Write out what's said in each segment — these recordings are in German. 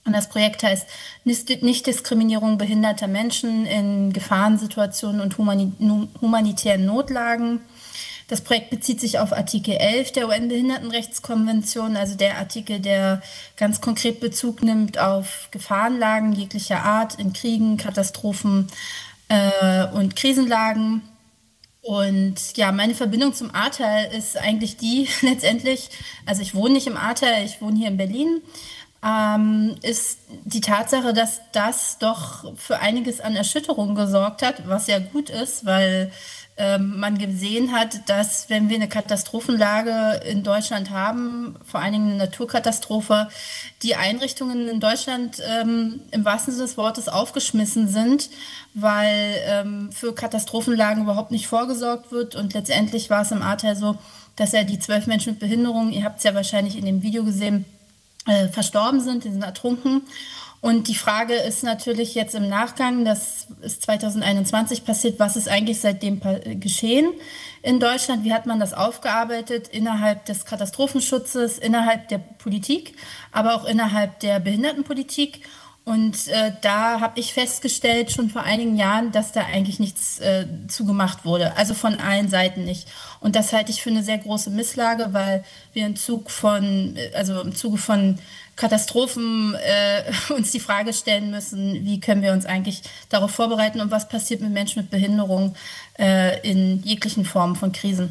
Und das Projekt heißt Nichtdiskriminierung behinderter Menschen in Gefahrensituationen und humanitären Notlagen. Das Projekt bezieht sich auf Artikel 11 der UN-Behindertenrechtskonvention, also der Artikel, der ganz konkret Bezug nimmt auf Gefahrenlagen jeglicher Art in Kriegen, Katastrophen und Krisenlagen. Und ja, meine Verbindung zum Ahrtal ist eigentlich die letztendlich, also ich wohne nicht im Ahrtal, ich wohne hier in Berlin, ist die Tatsache, dass das doch für einiges an Erschütterung gesorgt hat, was ja gut ist, weil man gesehen hat, dass wenn wir eine Katastrophenlage in Deutschland haben, vor allen Dingen eine Naturkatastrophe, die Einrichtungen in Deutschland im wahrsten Sinne des Wortes aufgeschmissen sind, weil für Katastrophenlagen überhaupt nicht vorgesorgt wird. Und letztendlich war es im Ahrtal so, dass ja die 12 Menschen mit Behinderung, ihr habt es ja wahrscheinlich in dem Video gesehen, verstorben sind, die sind ertrunken. Und die Frage ist natürlich jetzt im Nachgang, das ist 2021 passiert, was ist eigentlich seitdem geschehen in Deutschland? Wie hat man das aufgearbeitet innerhalb des Katastrophenschutzes, innerhalb der Politik, aber auch innerhalb der Behindertenpolitik? Und da habe ich festgestellt, schon vor einigen Jahren, dass da eigentlich nichts zugemacht wurde. Also von allen Seiten nicht. Und das halte ich für eine sehr große Misslage, weil wir im Zuge von Katastrophen uns die Frage stellen müssen, wie können wir uns eigentlich darauf vorbereiten und was passiert mit Menschen mit Behinderung in jeglichen Formen von Krisen.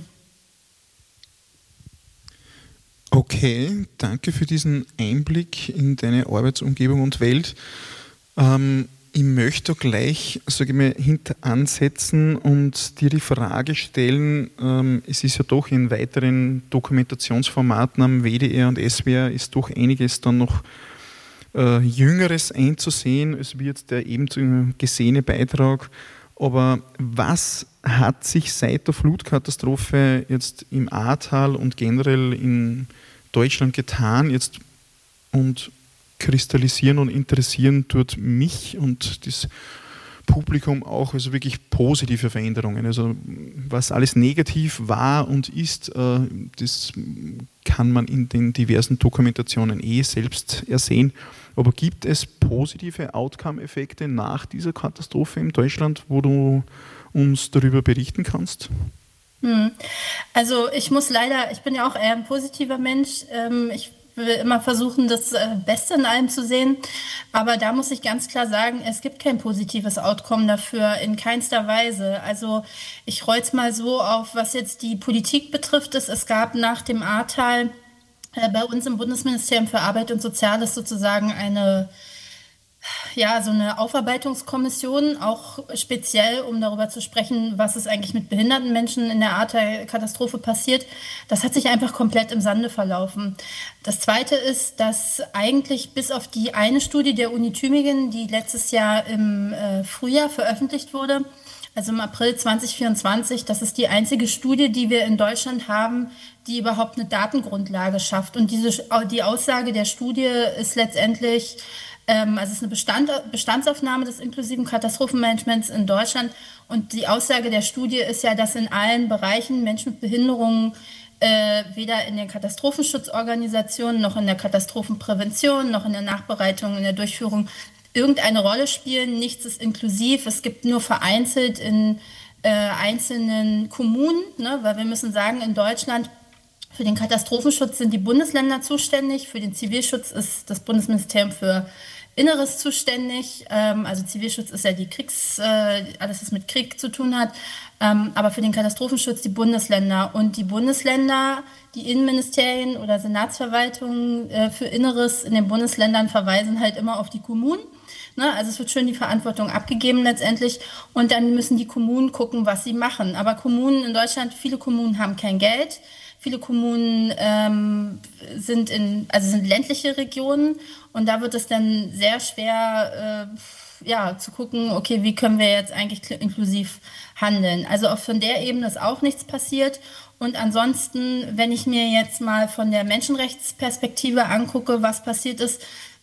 Okay, danke für diesen Einblick in deine Arbeitsumgebung und Welt. Ich möchte gleich, sage ich mal, hinteransetzen und dir die Frage stellen, es ist ja doch in weiteren Dokumentationsformaten am WDR und SWR ist doch einiges dann noch Jüngeres einzusehen, als wie jetzt der eben gesehene Beitrag. Aber was hat sich seit der Flutkatastrophe jetzt im Ahrtal und generell in Deutschland getan jetzt und kristallisieren und interessieren tut mich und das Publikum auch, also wirklich positive Veränderungen. Also was alles negativ war und ist, das kann man in den diversen Dokumentationen selbst ersehen. Aber gibt es positive Outcome-Effekte nach dieser Katastrophe in Deutschland, wo du uns darüber berichten kannst? Also ich bin ja auch eher ein positiver Mensch. Ich will immer versuchen, das Beste in allem zu sehen. Aber da muss ich ganz klar sagen, es gibt kein positives Outcome dafür, in keinster Weise. Also ich roll's mal so auf, was jetzt die Politik betrifft. Es gab nach dem Ahrtal bei uns im Bundesministerium für Arbeit und Soziales sozusagen so eine Aufarbeitungskommission, auch speziell, um darüber zu sprechen, was ist eigentlich mit behinderten Menschen in der Ahrtal-Katastrophe passiert. Das hat sich einfach komplett im Sande verlaufen. Das Zweite ist, dass eigentlich bis auf die eine Studie der Uni Tübingen, die letztes Jahr im Frühjahr veröffentlicht wurde, also im April 2024, das ist die einzige Studie, die wir in Deutschland haben, die überhaupt eine Datengrundlage schafft. Und die Aussage der Studie ist letztendlich, es ist eine Bestandsaufnahme des inklusiven Katastrophenmanagements in Deutschland. Und die Aussage der Studie ist ja, dass in allen Bereichen Menschen mit Behinderungen weder in den Katastrophenschutzorganisationen noch in der Katastrophenprävention noch in der Nachbereitung, in der Durchführung irgendeine Rolle spielen. Nichts ist inklusiv. Es gibt nur vereinzelt in einzelnen Kommunen, ne? Weil wir müssen sagen, in Deutschland für den Katastrophenschutz sind die Bundesländer zuständig. Für den Zivilschutz ist das Bundesministerium für Inneres zuständig. Also Zivilschutz ist ja alles, was mit Krieg zu tun hat. Aber für den Katastrophenschutz die Bundesländer. Und die Bundesländer, die Innenministerien oder Senatsverwaltungen für Inneres in den Bundesländern verweisen halt immer auf die Kommunen. Ne? Also es wird schön die Verantwortung abgegeben letztendlich. Und dann müssen die Kommunen gucken, was sie machen. Aber Kommunen in Deutschland, viele Kommunen haben kein Geld. Viele Kommunen sind ländliche Regionen und da wird es dann sehr schwer zu gucken, okay, wie können wir jetzt eigentlich inklusiv handeln. Also auch von der Ebene ist auch nichts passiert. Und ansonsten, wenn ich mir jetzt mal von der Menschenrechtsperspektive angucke, was passiert ist,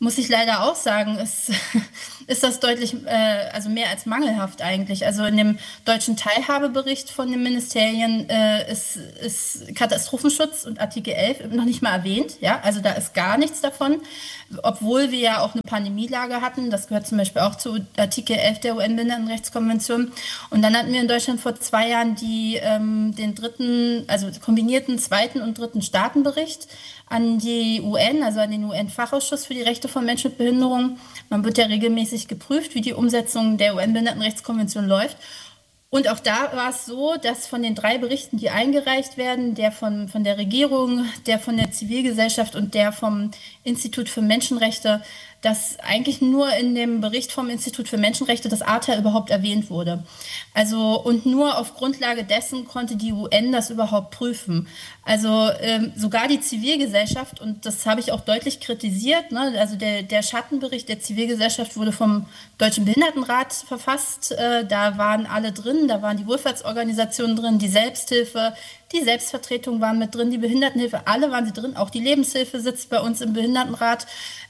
muss ich leider auch sagen, ist das deutlich, also mehr als mangelhaft eigentlich. Also in dem deutschen Teilhabebericht von den Ministerien ist Katastrophenschutz und Artikel 11 noch nicht mal erwähnt. Ja? Also da ist gar nichts davon, obwohl wir ja auch eine Pandemielage hatten. Das gehört zum Beispiel auch zu Artikel 11 der UN-Behindertenrechtskonvention. Und dann hatten wir in Deutschland vor 2 Jahren den dritten, also kombinierten zweiten und dritten Staatenbericht an die UN, also an den UN-Fachausschuss für die Rechte von Menschen mit Behinderung. Man wird ja regelmäßig geprüft, wie die Umsetzung der UN-Behindertenrechtskonvention läuft. Und auch da war es so, dass von den 3 Berichten, die eingereicht werden, der von der Regierung, der von der Zivilgesellschaft und der vom Institut für Menschenrechte, dass eigentlich nur in dem Bericht vom Institut für Menschenrechte das ARTA überhaupt erwähnt wurde. Also und nur auf Grundlage dessen konnte die UN das überhaupt prüfen. Also sogar die Zivilgesellschaft, und das habe ich auch deutlich kritisiert, ne? Also der Schattenbericht der Zivilgesellschaft wurde vom Deutschen Behindertenrat verfasst. Da waren alle drin, da waren die Wohlfahrtsorganisationen drin, die Selbsthilfe, die Selbstvertretung waren mit drin, die Behindertenhilfe, alle waren sie drin, auch die Lebenshilfe sitzt bei uns im Behindertenrat.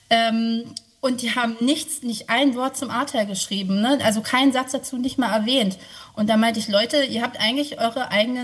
Und die haben nicht ein Wort zum ARTA geschrieben, ne? Also keinen Satz dazu, nicht mal erwähnt. Und da meinte ich, Leute, ihr habt eigentlich also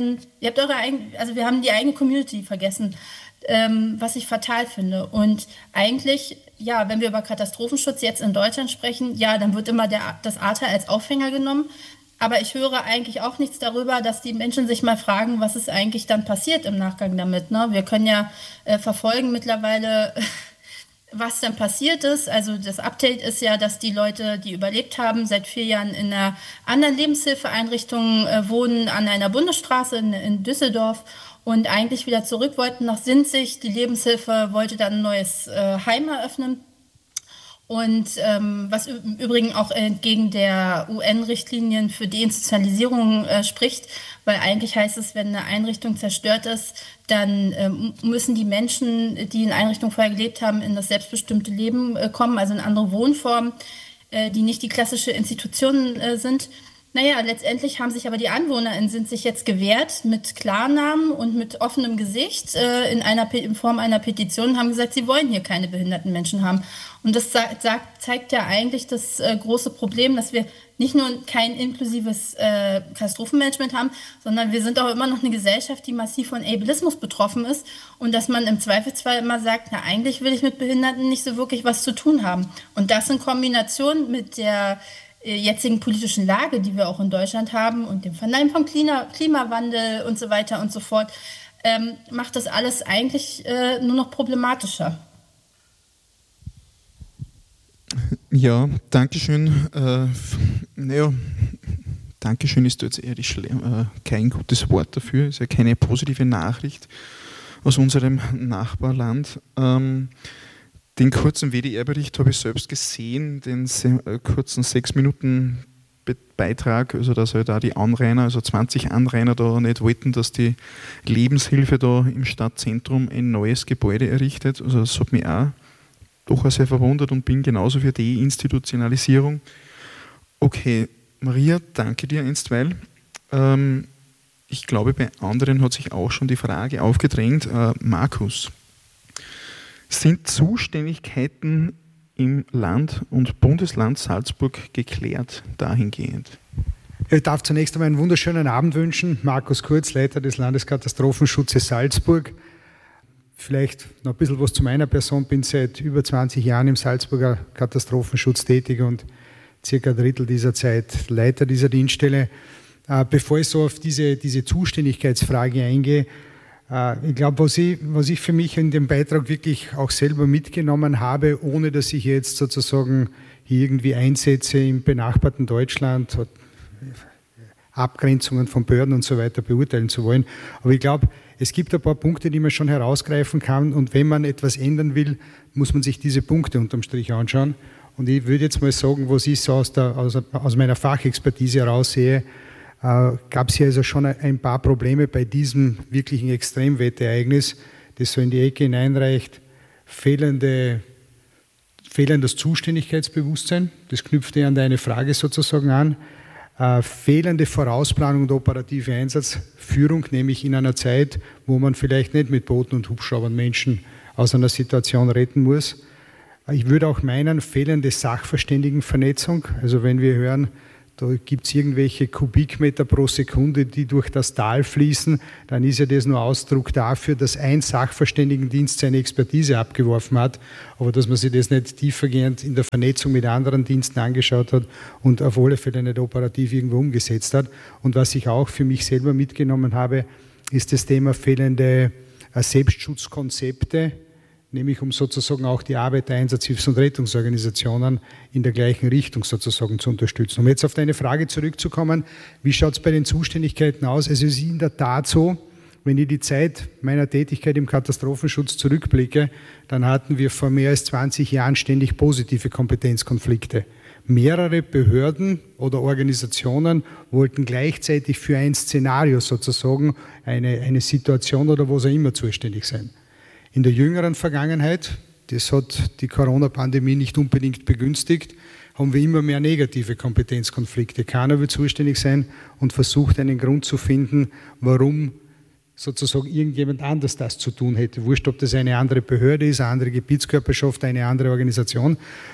wir haben die eigene Community vergessen, was ich fatal finde. Und eigentlich, ja, wenn wir über Katastrophenschutz jetzt in Deutschland sprechen, ja, dann wird immer das ARTA als Aufhänger genommen. Aber ich höre eigentlich auch nichts darüber, dass die Menschen sich mal fragen, was ist eigentlich dann passiert im Nachgang damit, ne? Wir können ja verfolgen mittlerweile, was dann passiert ist. Also das Update ist ja, dass die Leute, die überlebt haben, seit 4 Jahren in einer anderen Lebenshilfeeinrichtung wohnen, an einer Bundesstraße in Düsseldorf und eigentlich wieder zurück wollten nach Sinzig. Die Lebenshilfe wollte dann ein neues Heim eröffnen. Und was im Übrigen auch entgegen der UN-Richtlinien für Deinstitutionalisierung spricht, weil eigentlich heißt es, wenn eine Einrichtung zerstört ist, dann müssen die Menschen, die in Einrichtungen vorher gelebt haben, in das selbstbestimmte Leben kommen, also in andere Wohnformen, die nicht die klassische Institution sind. Naja, letztendlich haben sich aber die AnwohnerInnen sind sich jetzt gewehrt mit Klarnamen und mit offenem Gesicht in Form einer Petition und haben gesagt, sie wollen hier keine behinderten Menschen haben. Und das zeigt ja eigentlich das große Problem, dass wir nicht nur kein inklusives Katastrophenmanagement haben, sondern wir sind auch immer noch eine Gesellschaft, die massiv von Ableismus betroffen ist und dass man im Zweifelsfall immer sagt, na eigentlich will ich mit Behinderten nicht so wirklich was zu tun haben. Und das in Kombination mit der jetzigen politischen Lage, die wir auch in Deutschland haben und dem Verneinen vom Klimawandel und so weiter und so fort, macht das alles eigentlich nur noch problematischer. Ja, Dankeschön. Dankeschön ist jetzt eher kein gutes Wort dafür, ist ja keine positive Nachricht aus unserem Nachbarland. Den kurzen WDR-Bericht habe ich selbst gesehen, den kurzen 6 Minuten Beitrag, also dass halt da die Anrainer, also 20 Anrainer da nicht wollten, dass die Lebenshilfe da im Stadtzentrum ein neues Gebäude errichtet. Also das hat mich auch doch sehr verwundert und bin genauso für die Institutionalisierung. Okay, Maria, danke dir einstweilen. Ich glaube, bei anderen hat sich auch schon die Frage aufgedrängt. Markus, sind Zuständigkeiten im Land und Bundesland Salzburg geklärt dahingehend? Ich darf zunächst einmal einen wunderschönen Abend wünschen. Markus Kurz, Leiter des Landesklatrophenschutzes Salzburg. Vielleicht noch ein bisschen was zu meiner Person. Ich bin seit über 20 Jahren im Salzburger Katastrophenschutz tätig und circa ein Drittel dieser Zeit Leiter dieser Dienststelle. Bevor ich so auf diese Zuständigkeitsfrage eingehe, ich glaube, was ich für mich in dem Beitrag wirklich auch selber mitgenommen habe, ohne dass ich jetzt sozusagen hier irgendwie Einsätze im benachbarten Deutschland, Abgrenzungen von Behörden und so weiter beurteilen zu wollen. Aber ich glaube, es gibt ein paar Punkte, die man schon herausgreifen kann und wenn man etwas ändern will, muss man sich diese Punkte unterm Strich anschauen. Und ich würde jetzt mal sagen, was ich so aus meiner Fachexpertise heraus sehe, gab es hier also schon ein paar Probleme bei diesem wirklichen Extremwetterereignis, das so in die Ecke hineinreicht. Fehlendes Zuständigkeitsbewusstsein, das knüpft an deine Frage sozusagen an. Fehlende Vorausplanung und operative Einsatzführung, nämlich in einer Zeit, wo man vielleicht nicht mit Booten und Hubschraubern Menschen aus einer Situation retten muss. Ich würde auch meinen, fehlende Sachverständigenvernetzung. Also wenn wir hören, da gibt es irgendwelche Kubikmeter pro Sekunde, die durch das Tal fließen, dann ist ja das nur Ausdruck dafür, dass ein Sachverständigendienst seine Expertise abgeworfen hat, aber dass man sich das nicht tiefergehend in der Vernetzung mit anderen Diensten angeschaut hat und auf alle Fälle nicht operativ irgendwo umgesetzt hat. Und was ich auch für mich selber mitgenommen habe, ist das Thema fehlende Selbstschutzkonzepte, nämlich um sozusagen auch die Arbeit der Einsatzhilfs- und Rettungsorganisationen in der gleichen Richtung sozusagen zu unterstützen. Um jetzt auf deine Frage zurückzukommen, wie schaut es bei den Zuständigkeiten aus? Also es ist in der Tat so, wenn ich die Zeit meiner Tätigkeit im Katastrophenschutz zurückblicke, dann hatten wir vor mehr als 20 Jahren ständig positive Kompetenzkonflikte. Mehrere Behörden oder Organisationen wollten gleichzeitig für ein Szenario sozusagen eine Situation oder was auch immer zuständig sein. In der jüngeren Vergangenheit, das hat die Corona-Pandemie nicht unbedingt begünstigt, haben wir immer mehr negative Kompetenzkonflikte. Keiner will zuständig sein und versucht einen Grund zu finden, warum sozusagen irgendjemand anders das zu tun hätte. Wurscht, ob das eine andere Behörde ist, eine andere Gebietskörperschaft, eine andere Organisation.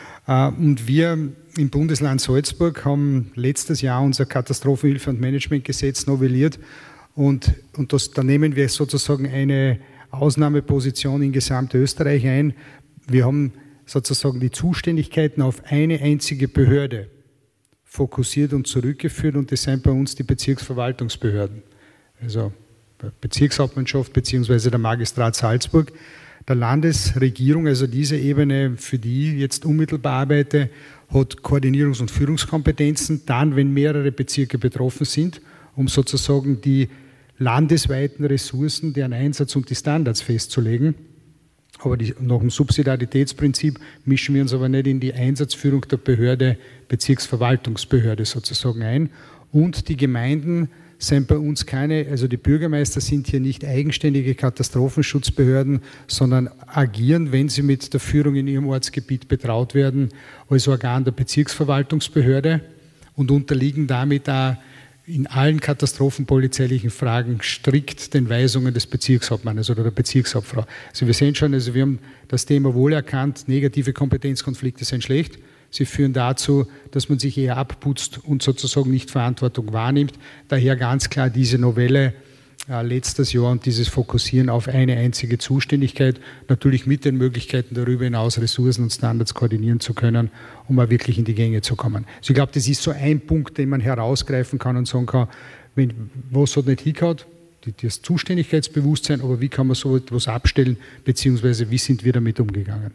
Und wir im Bundesland Salzburg haben letztes Jahr unser Katastrophenhilfe- und Managementgesetz novelliert und da nehmen wir sozusagen eine Ausnahmeposition in Gesamtösterreich ein. Wir haben sozusagen die Zuständigkeiten auf eine einzige Behörde fokussiert und zurückgeführt und das sind bei uns die Bezirksverwaltungsbehörden, also Bezirkshauptmannschaft bzw. der Magistrat Salzburg. Der Landesregierung, also diese Ebene, für die ich jetzt unmittelbar arbeite, hat Koordinierungs- und Führungskompetenzen, dann, wenn mehrere Bezirke betroffen sind, um sozusagen die landesweiten Ressourcen, deren Einsatz und die Standards festzulegen. Aber nach dem Subsidiaritätsprinzip mischen wir uns aber nicht in die Einsatzführung der Behörde, Bezirksverwaltungsbehörde sozusagen ein. Und die Gemeinden sind bei uns keine, also die Bürgermeister sind hier nicht eigenständige Katastrophenschutzbehörden, sondern agieren, wenn sie mit der Führung in ihrem Ortsgebiet betraut werden, als Organ der Bezirksverwaltungsbehörde und unterliegen damit auch in allen katastrophenpolizeilichen Fragen strikt den Weisungen des Bezirkshauptmannes oder der Bezirkshauptfrau. Also wir sehen schon, also wir haben das Thema wohl erkannt, negative Kompetenzkonflikte sind schlecht. Sie führen dazu, dass man sich eher abputzt und sozusagen nicht Verantwortung wahrnimmt. Daher ganz klar diese Novelle letztes Jahr und dieses Fokussieren auf eine einzige Zuständigkeit, natürlich mit den Möglichkeiten darüber hinaus Ressourcen und Standards koordinieren zu können, um auch wirklich in die Gänge zu kommen. Also ich glaube, das ist so ein Punkt, den man herausgreifen kann und sagen kann, was hat nicht hingehauen, das Zuständigkeitsbewusstsein, aber wie kann man so etwas abstellen, beziehungsweise wie sind wir damit umgegangen?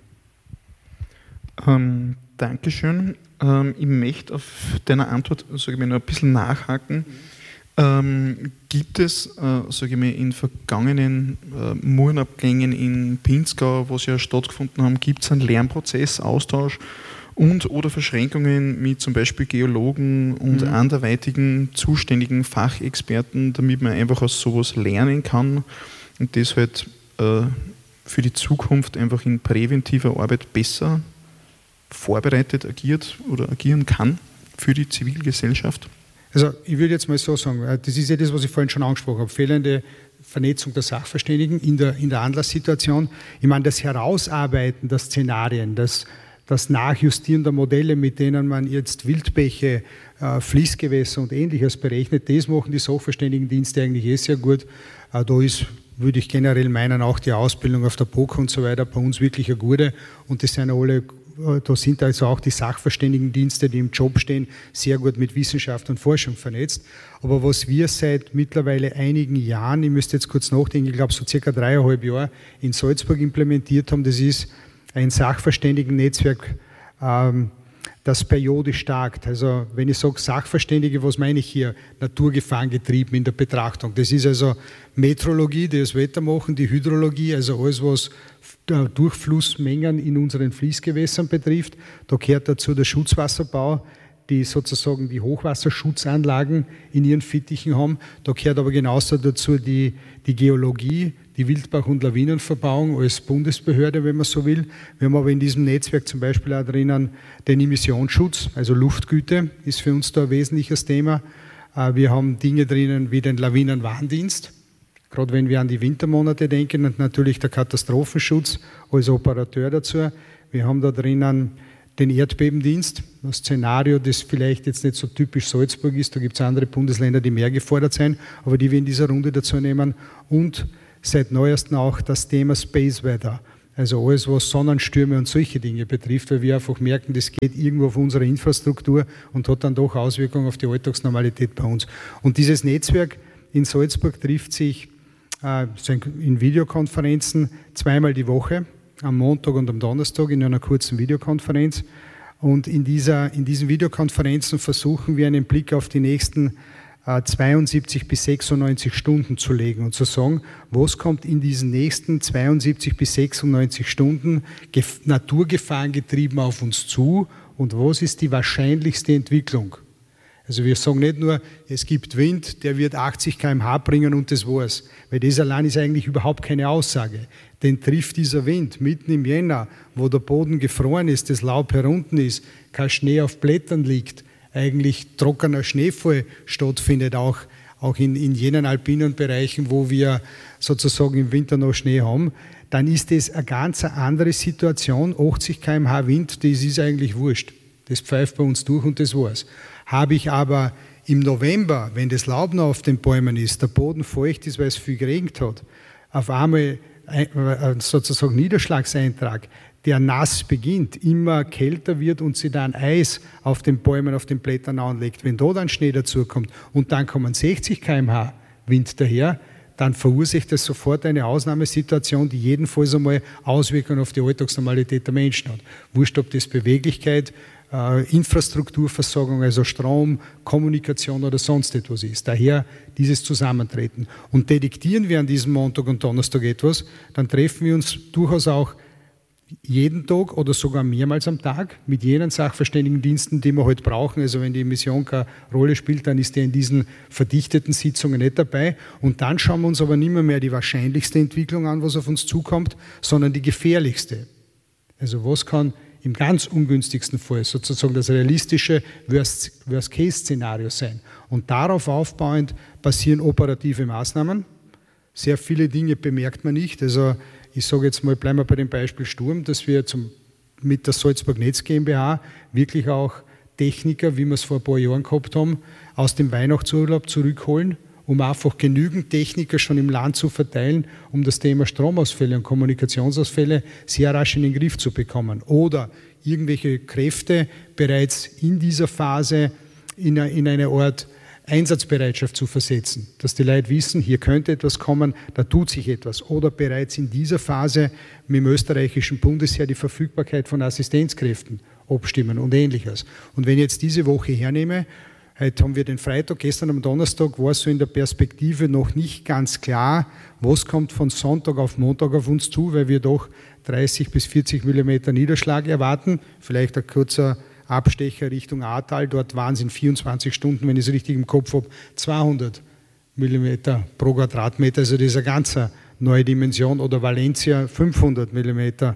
Dankeschön. Ich möchte auf deine Antwort, sage ich mal, noch ein bisschen nachhaken. Gibt es, sage ich mal, in vergangenen Murenabgängen in Pinzgau, was ja stattgefunden haben, gibt es einen Lernprozess, Austausch oder Verschränkungen mit zum Beispiel Geologen und anderweitigen zuständigen Fachexperten, damit man einfach aus sowas lernen kann und das halt für die Zukunft einfach in präventiver Arbeit besser vorbereitet agiert oder agieren kann für die Zivilgesellschaft? Also ich würde jetzt mal so sagen, das ist ja das, was ich vorhin schon angesprochen habe, fehlende Vernetzung der Sachverständigen in der Anlasssituation. Ich meine, das Herausarbeiten der Szenarien, das Nachjustieren der Modelle, mit denen man jetzt Wildbäche, Fließgewässer und Ähnliches berechnet, das machen die Sachverständigendienste eigentlich sehr gut. Da ist, würde ich generell meinen, auch die Ausbildung auf der POK und so weiter bei uns wirklich eine gute und das sind alle. Da sind also auch die Sachverständigendienste, die im Job stehen, sehr gut mit Wissenschaft und Forschung vernetzt. Aber was wir seit mittlerweile einigen Jahren, ich müsste jetzt kurz nachdenken, ich glaube so circa 3,5 Jahre in Salzburg implementiert haben, das ist ein Sachverständigennetzwerk, das periodisch tagt. Also wenn ich sage Sachverständige, was meine ich hier? Naturgefahrengetrieben in der Betrachtung. Das ist also Meteorologie, die das Wetter machen, die Hydrologie, also alles, was Durchflussmengen in unseren Fließgewässern betrifft. Da gehört dazu der Schutzwasserbau, die sozusagen die Hochwasserschutzanlagen in ihren Fittichen haben. Da gehört aber genauso dazu die Geologie, die Wildbach- und Lawinenverbauung als Bundesbehörde, wenn man so will. Wir haben aber in diesem Netzwerk zum Beispiel auch drinnen den Emissionsschutz, also Luftgüte ist für uns da ein wesentliches Thema. Wir haben Dinge drinnen wie den Lawinenwarndienst, gerade wenn wir an die Wintermonate denken und natürlich der Katastrophenschutz als Operateur dazu. Wir haben da drinnen den Erdbebendienst, ein Szenario, das vielleicht jetzt nicht so typisch Salzburg ist, da gibt es andere Bundesländer, die mehr gefordert sind, aber die wir in dieser Runde dazu nehmen. Und seit neuestem auch das Thema Space Weather, also alles, was Sonnenstürme und solche Dinge betrifft, weil wir einfach merken, das geht irgendwo auf unsere Infrastruktur und hat dann doch Auswirkungen auf die Alltagsnormalität bei uns. Und dieses Netzwerk in Salzburg trifft sich in Videokonferenzen zweimal die Woche, am Montag und am Donnerstag in einer kurzen Videokonferenz. Und in diesen Videokonferenzen versuchen wir einen Blick auf die nächsten 72 bis 96 Stunden zu legen und zu sagen, was kommt in diesen nächsten 72 bis 96 Stunden Naturgefahren getrieben auf uns zu und was ist die wahrscheinlichste Entwicklung. Also wir sagen nicht nur, es gibt Wind, der wird 80 km/h bringen und das war's. Weil das allein ist eigentlich überhaupt keine Aussage. Denn trifft dieser Wind mitten im Jänner, wo der Boden gefroren ist, das Laub herunten ist, kein Schnee auf Blättern liegt, eigentlich trockener Schneefall stattfindet, auch in jenen alpinen Bereichen, wo wir sozusagen im Winter noch Schnee haben, dann ist das eine ganz andere Situation. 80 km/h Wind, das ist eigentlich wurscht. Das pfeift bei uns durch und das war's. Habe ich aber im November, wenn das Laub noch auf den Bäumen ist, der Boden feucht ist, weil es viel geregnet hat, auf einmal sozusagen Niederschlagseintrag, der nass beginnt, immer kälter wird und sich dann Eis auf den Bäumen, auf den Blättern anlegt. Wenn da dann Schnee dazukommt und dann kommen 60 km/h Wind daher, dann verursacht das sofort eine Ausnahmesituation, die jedenfalls einmal Auswirkungen auf die Alltagsnormalität der Menschen hat. Wurscht, ob das Beweglichkeit, Infrastrukturversorgung, also Strom, Kommunikation oder sonst etwas ist. Daher dieses Zusammentreten. Und detektieren wir an diesem Montag und Donnerstag etwas, dann treffen wir uns durchaus auch jeden Tag oder sogar mehrmals am Tag mit jenen Sachverständigendiensten, die wir heute brauchen. Also wenn die Emission keine Rolle spielt, dann ist der in diesen verdichteten Sitzungen nicht dabei. Und dann schauen wir uns aber nicht mehr die wahrscheinlichste Entwicklung an, was auf uns zukommt, sondern die gefährlichste. Also was kann im ganz ungünstigsten Fall sozusagen das realistische Worst-Case-Szenario sein. Und darauf aufbauend passieren operative Maßnahmen. Sehr viele Dinge bemerkt man nicht. Also ich sage jetzt mal, bleiben wir bei dem Beispiel Sturm, dass wir mit der Salzburg Netz GmbH wirklich auch Techniker, wie wir es vor ein paar Jahren gehabt haben, aus dem Weihnachtsurlaub zurückholen, um einfach genügend Techniker schon im Land zu verteilen, um das Thema Stromausfälle und Kommunikationsausfälle sehr rasch in den Griff zu bekommen. Oder irgendwelche Kräfte bereits in dieser Phase in eine Art Einsatzbereitschaft zu versetzen, dass die Leute wissen, hier könnte etwas kommen, da tut sich etwas. Oder bereits in dieser Phase mit dem österreichischen Bundesheer die Verfügbarkeit von Assistenzkräften abstimmen und Ähnliches. Und wenn ich jetzt diese Woche hernehme, heute haben wir den Freitag, gestern am Donnerstag war es so in der Perspektive noch nicht ganz klar, was kommt von Sonntag auf Montag auf uns zu, weil wir doch 30 bis 40 Millimeter Niederschlag erwarten, vielleicht ein kurzer Abstecher Richtung Ahrtal, dort waren es in 24 Stunden, wenn ich es richtig im Kopf habe, 200 Millimeter pro Quadratmeter, also das ist eine ganz neue Dimension, oder Valencia 500 Millimeter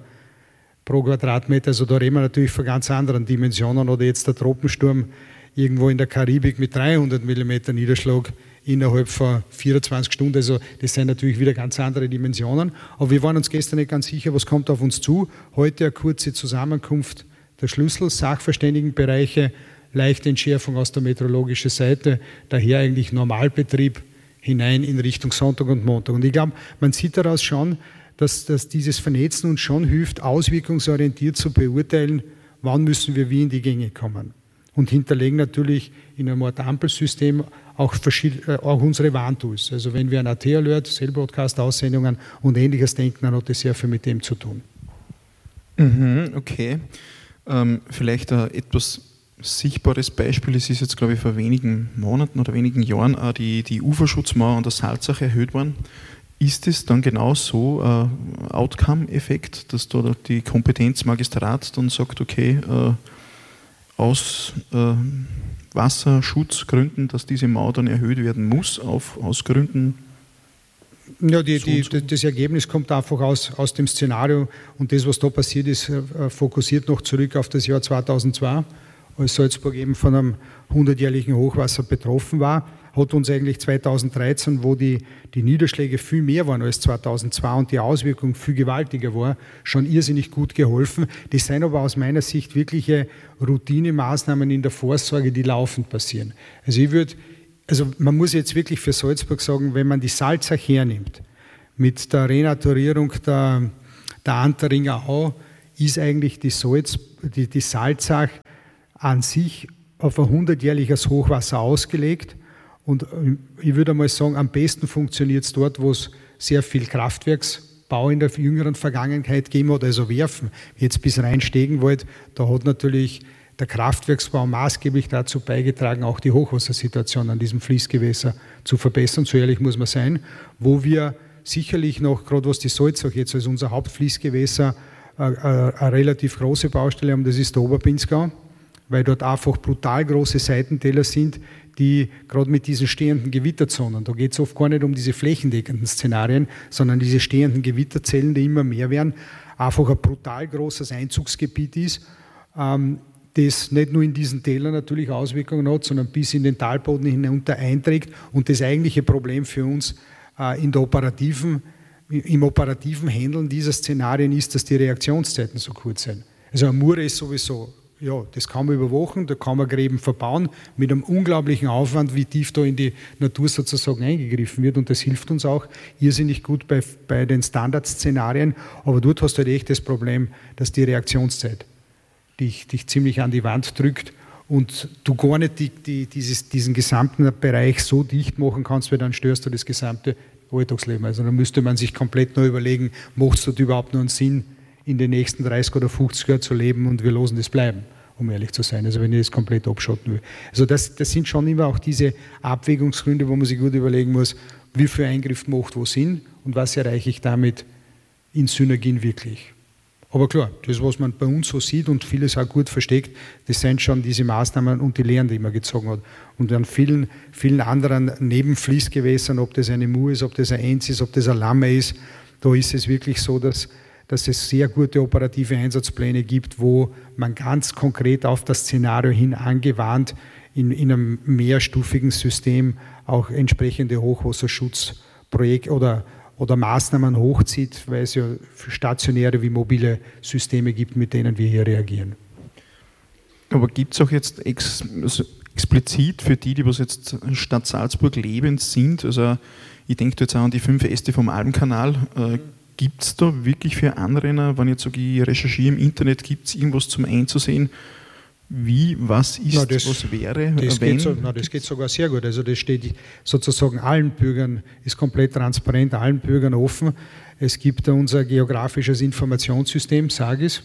pro Quadratmeter, also da reden wir natürlich von ganz anderen Dimensionen, oder jetzt der Tropensturm irgendwo in der Karibik mit 300 Millimeter Niederschlag innerhalb von 24 Stunden, also das sind natürlich wieder ganz andere Dimensionen, aber wir waren uns gestern nicht ganz sicher, was kommt auf uns zu. Heute eine kurze Zusammenkunft der Schlüssel, Sachverständigenbereiche, leichte Entschärfung aus der meteorologischen Seite, daher eigentlich Normalbetrieb hinein in Richtung Sonntag und Montag. Und ich glaube, man sieht daraus schon, dass dieses Vernetzen uns schon hilft, auswirkungsorientiert zu beurteilen, wann müssen wir wie in die Gänge kommen. Und hinterlegen natürlich in einem Art Ampelsystem auch unsere Warntools. Also wenn wir an AT-Alert, Cell-Broadcast-Aussendungen und Ähnliches denken, dann hat das sehr viel mit dem zu tun. Okay. Vielleicht ein etwas sichtbares Beispiel, es ist jetzt, glaube ich, vor wenigen Monaten oder wenigen Jahren auch die Uferschutzmauer an der Salzach erhöht worden. Ist es dann genau so ein Outcome-Effekt, dass da die Kompetenzmagistrat dann sagt, okay, aus Wasserschutzgründen, dass diese Mauer dann erhöht werden muss, aus Gründen? Ja, das Ergebnis kommt einfach aus dem Szenario, und das, was da passiert ist, fokussiert noch zurück auf das Jahr 2002, als Salzburg eben von einem 100-jährigen Hochwasser betroffen war. hat uns eigentlich 2013, wo die Niederschläge viel mehr waren als 2002 und die Auswirkung viel gewaltiger war, schon irrsinnig gut geholfen. Das sind aber aus meiner Sicht wirkliche Routinemaßnahmen in der Vorsorge, die laufend passieren. Also man muss jetzt wirklich für Salzburg sagen, wenn man die Salzach hernimmt, mit der Renaturierung der Anteringer Au, ist eigentlich die Salzach an sich auf ein 100-jähriges Hochwasser ausgelegt. Und ich würde mal sagen, am besten funktioniert es dort, wo es sehr viel Kraftwerksbau in der jüngeren Vergangenheit gegeben hat, also Werfen. Jetzt bis Rhein-Stegenwald, da hat natürlich der Kraftwerksbau maßgeblich dazu beigetragen, auch die Hochwassersituation an diesem Fließgewässer zu verbessern. So ehrlich muss man sein. Wo wir sicherlich noch, gerade was die Salzach jetzt als unser Hauptfließgewässer, eine relativ große Baustelle haben, das ist der Oberpinzgau, weil dort einfach brutal große Seitentäler sind, die gerade mit diesen stehenden Gewitterzonen, da geht es oft gar nicht um diese flächendeckenden Szenarien, sondern diese stehenden Gewitterzellen, die immer mehr werden, einfach ein brutal großes Einzugsgebiet ist, das nicht nur in diesen Tälern natürlich Auswirkungen hat, sondern bis in den Talboden hinunter einträgt. Und das eigentliche Problem für uns im operativen Handeln dieser Szenarien ist, dass die Reaktionszeiten so kurz sind. Also eine Mure ist sowieso, ja, das kann man über Wochen, da kann man Gräben verbauen, mit einem unglaublichen Aufwand, wie tief da in die Natur sozusagen eingegriffen wird. Und das hilft uns auch irrsinnig gut bei den Standardszenarien. Aber dort hast du halt echt das Problem, dass die Reaktionszeit dich ziemlich an die Wand drückt und du gar nicht diesen gesamten Bereich so dicht machen kannst, weil dann störst du das gesamte Alltagsleben. Also dann müsste man sich komplett neu überlegen, macht es dort überhaupt noch einen Sinn, in den nächsten 30 oder 50 Jahren zu leben und wir losen das bleiben, um ehrlich zu sein, also wenn ich das komplett abschotten will. Also das sind schon immer auch diese Abwägungsgründe, wo man sich gut überlegen muss, wie viel Eingriff macht wo Sinn und was erreiche ich damit in Synergien wirklich. Aber klar, das, was man bei uns so sieht und vieles auch gut versteckt, das sind schon diese Maßnahmen und die Lehren, die man gezogen hat. Und an vielen, vielen anderen Nebenfließgewässern, ob das eine Mur ist, ob das ein Enz ist, ob das ein Lamme ist, da ist es wirklich so, dass es sehr gute operative Einsatzpläne gibt, wo man ganz konkret auf das Szenario hin angewandt in einem mehrstufigen System auch entsprechende Hochwasserschutzprojekte oder Maßnahmen hochzieht, weil es ja stationäre wie mobile Systeme gibt, mit denen wir hier reagieren. Aber gibt es auch jetzt explizit für die was jetzt Stadt Salzburg lebend sind, also ich denke jetzt auch an die 5 Äste vom Alpenkanal, gibt es da wirklich für Anrainer, wenn ich jetzt sage, ich recherchiere im Internet, gibt es irgendwas zum Einzusehen, was ist, was wäre, das geht sogar sehr gut. Also das steht sozusagen allen Bürgern, ist komplett transparent, allen Bürgern offen. Es gibt unser geografisches Informationssystem, SAGIS,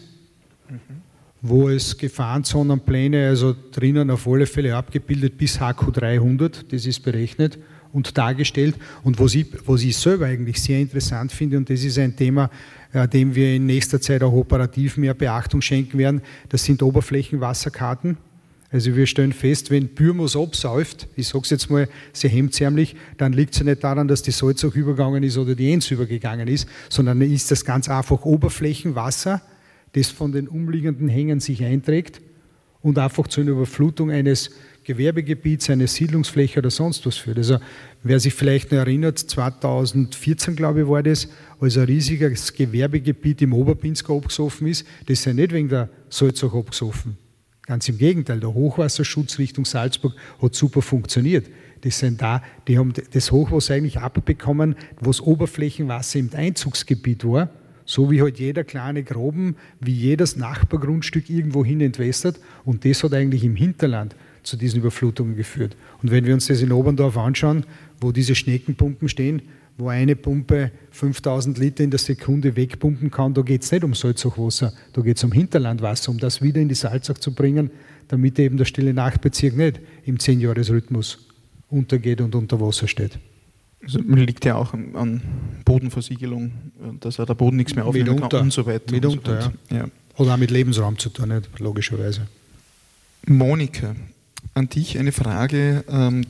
wo es Gefahrenzonenpläne, also drinnen auf alle Fälle abgebildet bis HQ 300, das ist berechnet und dargestellt. Und was ich selber eigentlich sehr interessant finde, und das ist ein Thema, dem wir in nächster Zeit auch operativ mehr Beachtung schenken werden, das sind Oberflächenwasserkarten. Also wir stellen fest, wenn Bürmos absäuft, ich sage es jetzt mal sehr hemdsärmlich, dann liegt es ja nicht daran, dass die Salzach übergegangen ist oder die Enz übergegangen ist, sondern ist das ganz einfach Oberflächenwasser, das von den umliegenden Hängen sich einträgt und einfach zu einer Überflutung eines Gewerbegebiets, eine Siedlungsfläche oder sonst was führt. Also wer sich vielleicht noch erinnert, 2014, glaube ich, war das, als ein riesiges Gewerbegebiet im Oberpinzgau abgesoffen ist, das ist ja nicht wegen der Salzach abgesoffen. Ganz im Gegenteil, der Hochwasserschutz Richtung Salzburg hat super funktioniert. Die haben das Hochwasser eigentlich abbekommen, wo das Oberflächenwasser im Einzugsgebiet war, so wie halt jeder kleine Graben, wie jedes Nachbargrundstück irgendwo hin entwässert, und das hat eigentlich im Hinterland zu diesen Überflutungen geführt. Und wenn wir uns das in Oberndorf anschauen, wo diese Schneckenpumpen stehen, wo eine Pumpe 5000 Liter in der Sekunde wegpumpen kann, da geht es nicht um Salzachwasser, da geht es um Hinterlandwasser, um das wieder in die Salzach zu bringen, damit eben der Stille Nachtbezirk nicht im 10-Jahres-Rhythmus untergeht und unter Wasser steht. Also man liegt ja auch an Bodenversiegelung, dass auch der Boden nichts mehr aufnehmen kann und so weiter. Mitunter, ja. Hat auch mit Lebensraum zu tun, nicht? Logischerweise. Monika, an dich eine Frage,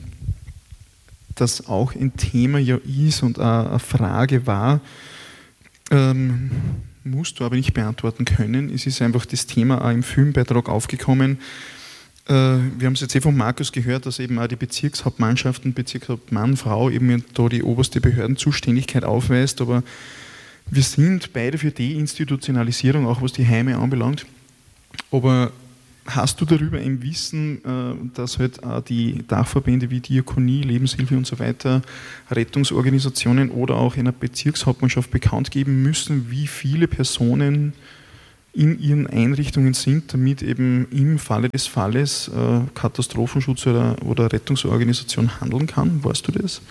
das auch ein Thema ja ist und eine Frage war, musst du aber nicht beantworten können. Es ist einfach das Thema auch im Filmbeitrag aufgekommen. wir haben es jetzt von Markus gehört, dass eben auch die Bezirkshauptmannschaften, Bezirkshauptmann, Frau eben da die oberste Behördenzuständigkeit aufweist, aber wir sind beide für Deinstitutionalisierung, auch was die Heime anbelangt. Aber hast du darüber ein Wissen, dass halt auch die Dachverbände wie Diakonie, Lebenshilfe und so weiter, Rettungsorganisationen oder auch einer Bezirkshauptmannschaft bekannt geben müssen, wie viele Personen in ihren Einrichtungen sind, damit eben im Falle des Falles Katastrophenschutz oder Rettungsorganisation handeln kann? Weißt du das?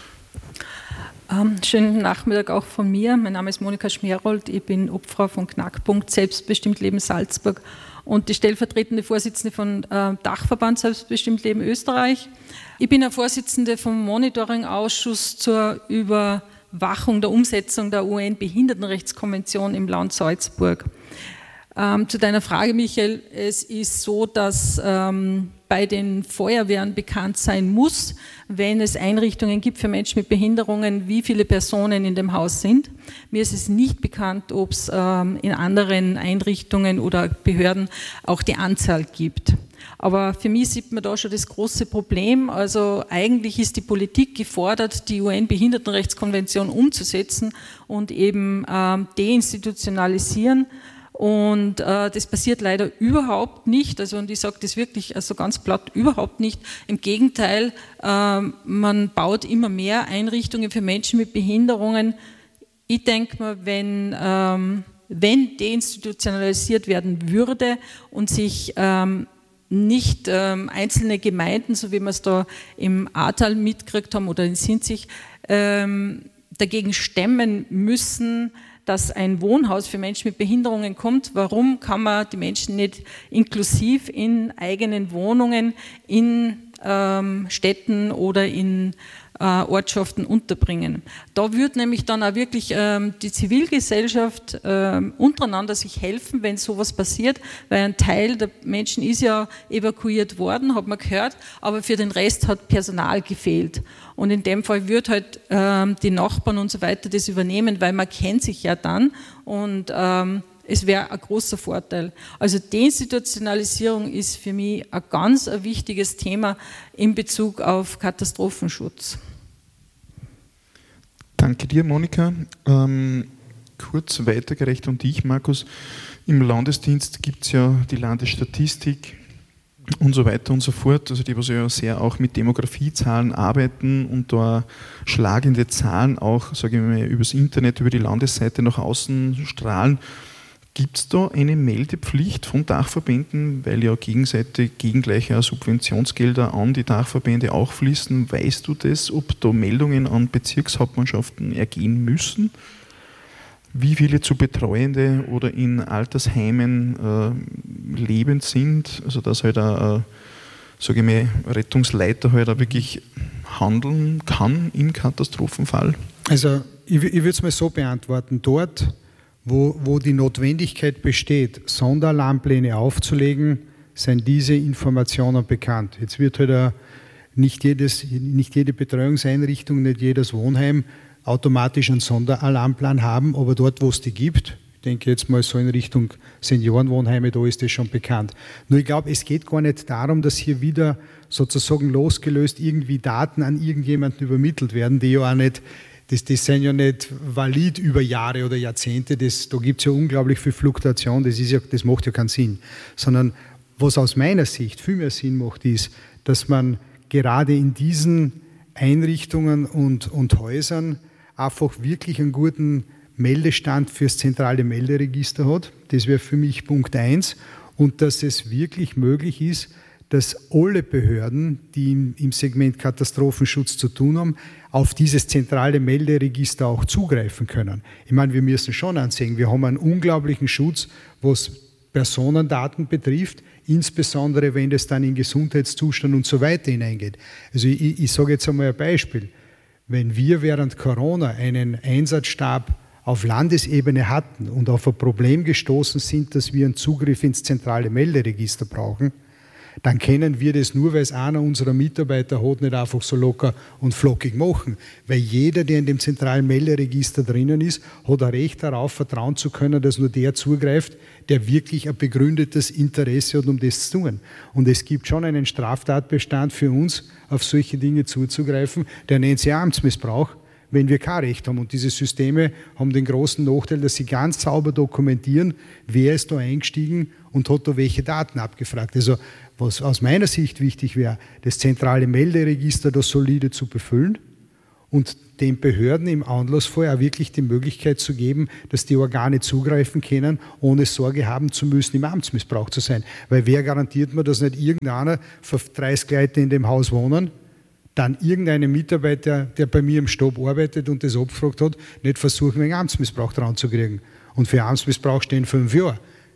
Schönen Nachmittag auch von mir. Mein Name ist Monika Schmerold. Ich bin Obfrau von Knackpunkt Selbstbestimmt Leben Salzburg und die stellvertretende Vorsitzende von Dachverband Selbstbestimmt Leben Österreich. Ich bin eine Vorsitzende vom Monitoring-Ausschuss zur Überwachung der Umsetzung der UN-Behindertenrechtskonvention im Land Salzburg. Zu deiner Frage, Michael, es ist so, dass bei den Feuerwehren bekannt sein muss, wenn es Einrichtungen gibt für Menschen mit Behinderungen, wie viele Personen in dem Haus sind. Mir ist es nicht bekannt, ob es in anderen Einrichtungen oder Behörden auch die Anzahl gibt. Aber für mich sieht man da schon das große Problem. Also eigentlich ist die Politik gefordert, die UN-Behindertenrechtskonvention umzusetzen und eben deinstitutionalisieren. Und das passiert leider überhaupt nicht, also und ich sage das wirklich also ganz platt, überhaupt nicht. Im Gegenteil, man baut immer mehr Einrichtungen für Menschen mit Behinderungen. Ich denke mal, wenn deinstitutionalisiert werden würde und sich nicht einzelne Gemeinden, so wie wir es da im Ahrtal mitgekriegt haben oder in Sinzig, dagegen stemmen müssen, dass ein Wohnhaus für Menschen mit Behinderungen kommt. Warum kann man die Menschen nicht inklusiv in eigenen Wohnungen, in Städten oder in Ortschaften unterbringen? Da wird nämlich dann auch wirklich die Zivilgesellschaft untereinander sich helfen, wenn sowas passiert, weil ein Teil der Menschen ist ja evakuiert worden, hat man gehört, aber für den Rest hat Personal gefehlt. Und in dem Fall wird halt die Nachbarn und so weiter das übernehmen, weil man kennt sich ja dann und es wäre ein großer Vorteil. Also Deinstitutionalisierung ist für mich ein ganz wichtiges Thema in Bezug auf Katastrophenschutz. Danke dir, Monika. Kurz weitergereicht an dich, Markus. Im Landesdienst gibt es ja die Landesstatistik und so weiter und so fort, also die, was ja sehr auch mit Demografiezahlen arbeiten und da schlagende Zahlen auch, sage ich mal, übers Internet, über die Landesseite nach außen strahlen. Gibt es da eine Meldepflicht von Dachverbänden, weil ja gegenseitig gegengleiche Subventionsgelder an die Dachverbände auch fließen? Weißt du das, ob da Meldungen an Bezirkshauptmannschaften ergehen müssen? Wie viele zu Betreuende oder in Altersheimen lebend sind, also dass halt ein, sage ich mal, Rettungsleiter halt auch wirklich handeln kann im Katastrophenfall? Also ich würde es mal so beantworten, dort wo die Notwendigkeit besteht, Sonderalarmpläne aufzulegen, sind diese Informationen bekannt. Jetzt wird halt nicht jede Betreuungseinrichtung, nicht jedes Wohnheim automatisch einen Sonderalarmplan haben, aber dort, wo es die gibt, ich denke jetzt mal so in Richtung Seniorenwohnheime, da ist das schon bekannt. Nur ich glaube, es geht gar nicht darum, dass hier wieder sozusagen losgelöst irgendwie Daten an irgendjemanden übermittelt werden, die ja auch nicht das sind ja nicht valid über Jahre oder Jahrzehnte, da gibt es ja unglaublich viel Fluktuation, das macht ja keinen Sinn. Sondern was aus meiner Sicht viel mehr Sinn macht, ist, dass man gerade in diesen Einrichtungen und Häusern einfach wirklich einen guten Meldestand fürs zentrale Melderegister hat. Das wäre für mich Punkt 1. Und dass es wirklich möglich ist, dass alle Behörden, die im Segment Katastrophenschutz zu tun haben, auf dieses zentrale Melderegister auch zugreifen können. Ich meine, wir müssen schon ansehen, wir haben einen unglaublichen Schutz, was Personendaten betrifft, insbesondere wenn es dann in Gesundheitszustand und so weiter hineingeht. Also ich sage jetzt einmal ein Beispiel. Wenn wir während Corona einen Einsatzstab auf Landesebene hatten und auf ein Problem gestoßen sind, dass wir einen Zugriff ins zentrale Melderegister brauchen, dann können wir das nur, weil es einer unserer Mitarbeiter hat, nicht einfach so locker und flockig machen. Weil jeder, der in dem zentralen Melderegister drinnen ist, hat ein Recht darauf, vertrauen zu können, dass nur der zugreift, der wirklich ein begründetes Interesse hat, um das zu tun. Und es gibt schon einen Straftatbestand für uns, auf solche Dinge zuzugreifen, der nennt sich Amtsmissbrauch, wenn wir kein Recht haben. Und diese Systeme haben den großen Nachteil, dass sie ganz sauber dokumentieren, wer ist da eingestiegen und hat da welche Daten abgefragt. Also was aus meiner Sicht wichtig wäre, das zentrale Melderegister da solide zu befüllen und den Behörden im Anlassfall auch wirklich die Möglichkeit zu geben, dass die Organe zugreifen können, ohne Sorge haben zu müssen, im Amtsmissbrauch zu sein. Weil wer garantiert mir, dass nicht irgendeiner für 30 Leute in dem Haus wohnen, dann irgendeinen Mitarbeiter, der bei mir im Stab arbeitet und das abgefragt hat, nicht versuchen, wegen Amtsmissbrauch dran zu kriegen. Und für Amtsmissbrauch stehen 5 Jahre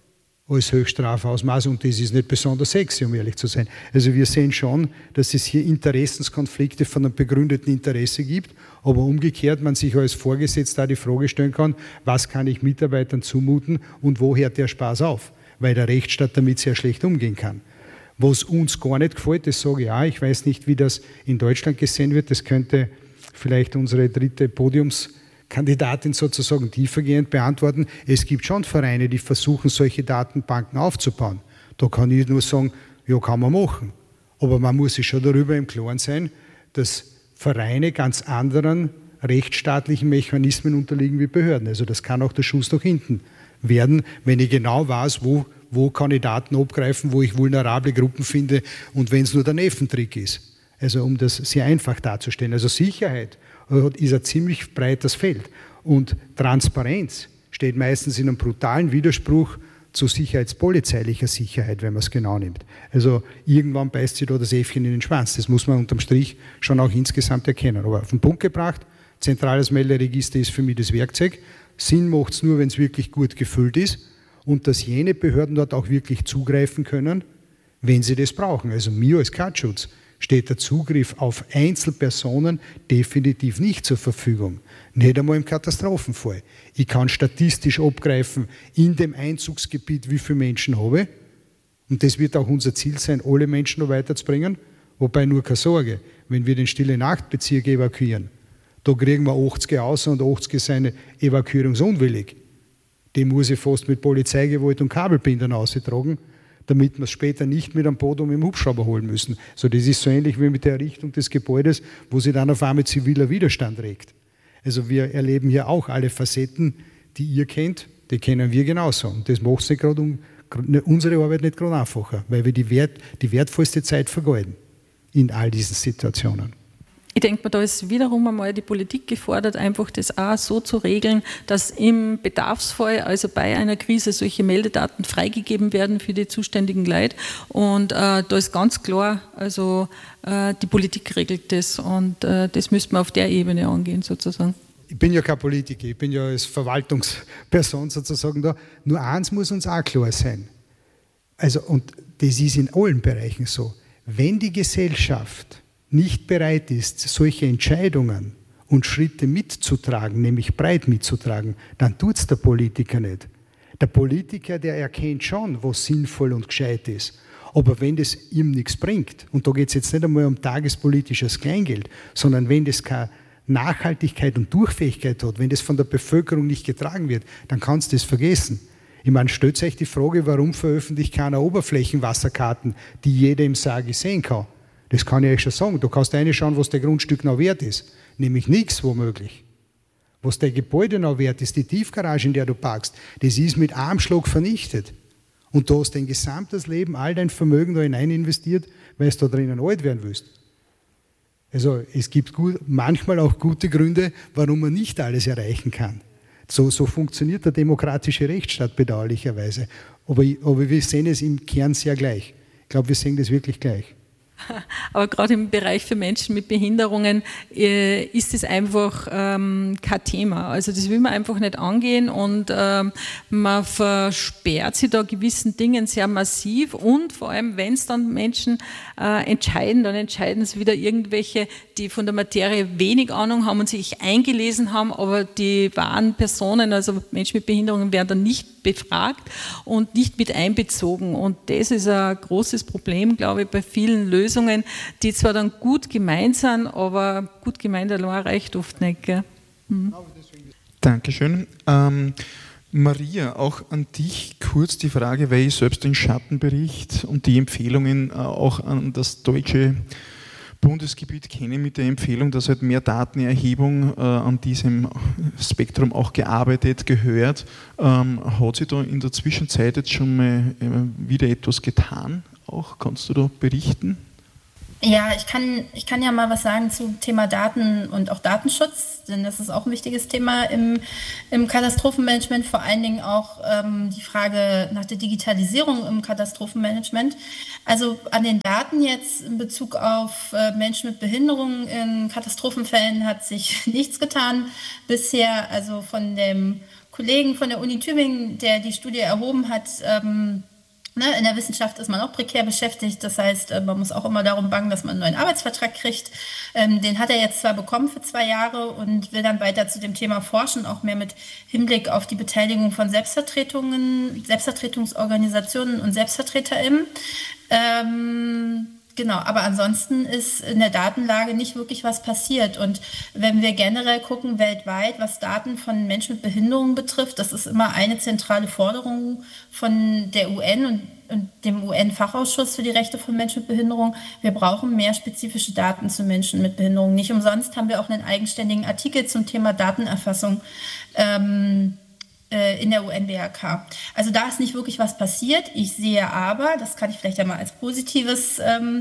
als Höchststrafausmaß und das ist nicht besonders sexy, um ehrlich zu sein. Also wir sehen schon, dass es hier Interessenskonflikte von einem begründeten Interesse gibt, aber umgekehrt man sich als Vorgesetzter die Frage stellen kann, was kann ich Mitarbeitern zumuten und wo hört der Spaß auf? Weil der Rechtsstaat damit sehr schlecht umgehen kann. Was uns gar nicht gefällt, das sage ich auch, ich weiß nicht, wie das in Deutschland gesehen wird, das könnte vielleicht unsere dritte Podiumskandidatin sozusagen tiefergehend beantworten. Es gibt schon Vereine, die versuchen, solche Datenbanken aufzubauen. Da kann ich nur sagen, ja, kann man machen. Aber man muss sich schon darüber im Klaren sein, dass Vereine ganz anderen rechtsstaatlichen Mechanismen unterliegen wie Behörden. Also das kann auch der Schuss nach hinten werden, wenn ich genau weiß, wo kann ich Daten abgreifen, wo ich vulnerable Gruppen finde und wenn es nur der Neffentrick ist. Also um das sehr einfach darzustellen. Also Sicherheit ist ein ziemlich breites Feld und Transparenz steht meistens in einem brutalen Widerspruch zu sicherheitspolizeilicher Sicherheit, wenn man es genau nimmt. Also irgendwann beißt sich da das Äffchen in den Schwanz. Das muss man unterm Strich schon auch insgesamt erkennen. Aber auf den Punkt gebracht, zentrales Melderegister ist für mich das Werkzeug. Sinn macht es nur, wenn es wirklich gut gefüllt ist. Und dass jene Behörden dort auch wirklich zugreifen können, wenn sie das brauchen. Also mir als Katschutz steht der Zugriff auf Einzelpersonen definitiv nicht zur Verfügung. Nicht einmal im Katastrophenfall. Ich kann statistisch abgreifen in dem Einzugsgebiet, wie viele Menschen habe. Und das wird auch unser Ziel sein, alle Menschen noch weiterzubringen. Wobei nur keine Sorge, wenn wir den Stille-Nacht-Bezirk evakuieren, da kriegen wir 80 außer und 80 sind evakuierungsunwillig. Die muss ich fast mit Polizeigewalt und Kabelbindern austragen, damit wir es später nicht mit einem Boot und mit dem Hubschrauber holen müssen. So, das ist so ähnlich wie mit der Errichtung des Gebäudes, wo sich dann auf einmal ziviler Widerstand regt. Also wir erleben hier auch alle Facetten, die ihr kennt, die kennen wir genauso. Und das macht nicht gerade unsere Arbeit nicht gerade einfacher, weil wir die wertvollste Zeit vergeuden in all diesen Situationen. Ich denke mir, da ist wiederum einmal die Politik gefordert, einfach das auch so zu regeln, dass im Bedarfsfall, also bei einer Krise, solche Meldedaten freigegeben werden für die zuständigen Leute. Und da ist ganz klar, also die Politik regelt das und das müsste man auf der Ebene angehen sozusagen. Ich bin ja kein Politiker, ich bin ja als Verwaltungsperson sozusagen da. Nur eins muss uns auch klar sein. Also, und das ist in allen Bereichen so. Wenn die Gesellschaft nicht bereit ist, solche Entscheidungen und Schritte mitzutragen, nämlich breit mitzutragen, dann tut es der Politiker nicht. Der Politiker, der erkennt schon, was sinnvoll und gescheit ist. Aber wenn das ihm nichts bringt, und da geht es jetzt nicht einmal um tagespolitisches Kleingeld, sondern wenn das keine Nachhaltigkeit und Durchfähigkeit hat, wenn das von der Bevölkerung nicht getragen wird, dann kannst du das vergessen. Ich meine, stellt euch die Frage, warum veröffentlicht keiner Oberflächenwasserkarten, die jeder im Sage sehen kann? Das kann ich euch schon sagen. Du kannst reinschauen, was der Grundstück noch wert ist. Nämlich nichts womöglich. Was dein Gebäude noch wert ist, die Tiefgarage, in der du parkst, das ist mit einem Schlag vernichtet. Und du hast dein gesamtes Leben, all dein Vermögen da hinein investiert, weil du da drinnen alt werden willst. Also es gibt manchmal auch gute Gründe, warum man nicht alles erreichen kann. So funktioniert der demokratische Rechtsstaat bedauerlicherweise. Aber wir sehen es im Kern sehr gleich. Ich glaube, wir sehen das wirklich gleich. Aber gerade im Bereich für Menschen mit Behinderungen ist es einfach kein Thema. Also das will man einfach nicht angehen und man versperrt sich da gewissen Dingen sehr massiv und vor allem, wenn es dann Menschen entscheiden, dann entscheiden es wieder irgendwelche, die von der Materie wenig Ahnung haben und sich eingelesen haben, aber die wahren Personen, also Menschen mit Behinderungen, werden dann nicht befragt und nicht mit einbezogen. Und das ist ein großes Problem, glaube ich, bei vielen Lösungen, die zwar dann gut gemeint sind, aber gut gemeint allein reicht oft nicht. Gell? Dankeschön. Maria, auch an dich kurz die Frage, weil ich selbst den Schattenbericht und die Empfehlungen auch an das deutsche Bundesgebiet kenne, mit der Empfehlung, dass halt mehr Datenerhebung an diesem Spektrum auch gearbeitet gehört. Hat sich da in der Zwischenzeit jetzt schon mal wieder etwas getan? Auch kannst du da berichten? Ja, ich kann ja mal was sagen zum Thema Daten und auch Datenschutz, denn das ist auch ein wichtiges Thema im Katastrophenmanagement, vor allen Dingen auch die Frage nach der Digitalisierung im Katastrophenmanagement. Also an den Daten jetzt in Bezug auf Menschen mit Behinderungen in Katastrophenfällen hat sich nichts getan bisher. Also von dem Kollegen von der Uni Tübingen, der die Studie erhoben hat, in der Wissenschaft ist man auch prekär beschäftigt, das heißt, man muss auch immer darum bangen, dass man einen neuen Arbeitsvertrag kriegt. Den hat er jetzt zwar bekommen für 2 Jahre und will dann weiter zu dem Thema forschen, auch mehr mit Hinblick auf die Beteiligung von Selbstvertretungsorganisationen und SelbstvertreterInnen. Genau, aber ansonsten ist in der Datenlage nicht wirklich was passiert. Und wenn wir generell gucken weltweit, was Daten von Menschen mit Behinderungen betrifft, das ist immer eine zentrale Forderung von der UN und dem UN-Fachausschuss für die Rechte von Menschen mit Behinderung. Wir brauchen mehr spezifische Daten zu Menschen mit Behinderung. Nicht umsonst haben wir auch einen eigenständigen Artikel zum Thema Datenerfassung in der UN-BRK. Also da ist nicht wirklich was passiert. Ich sehe aber, das kann ich vielleicht ja mal als positives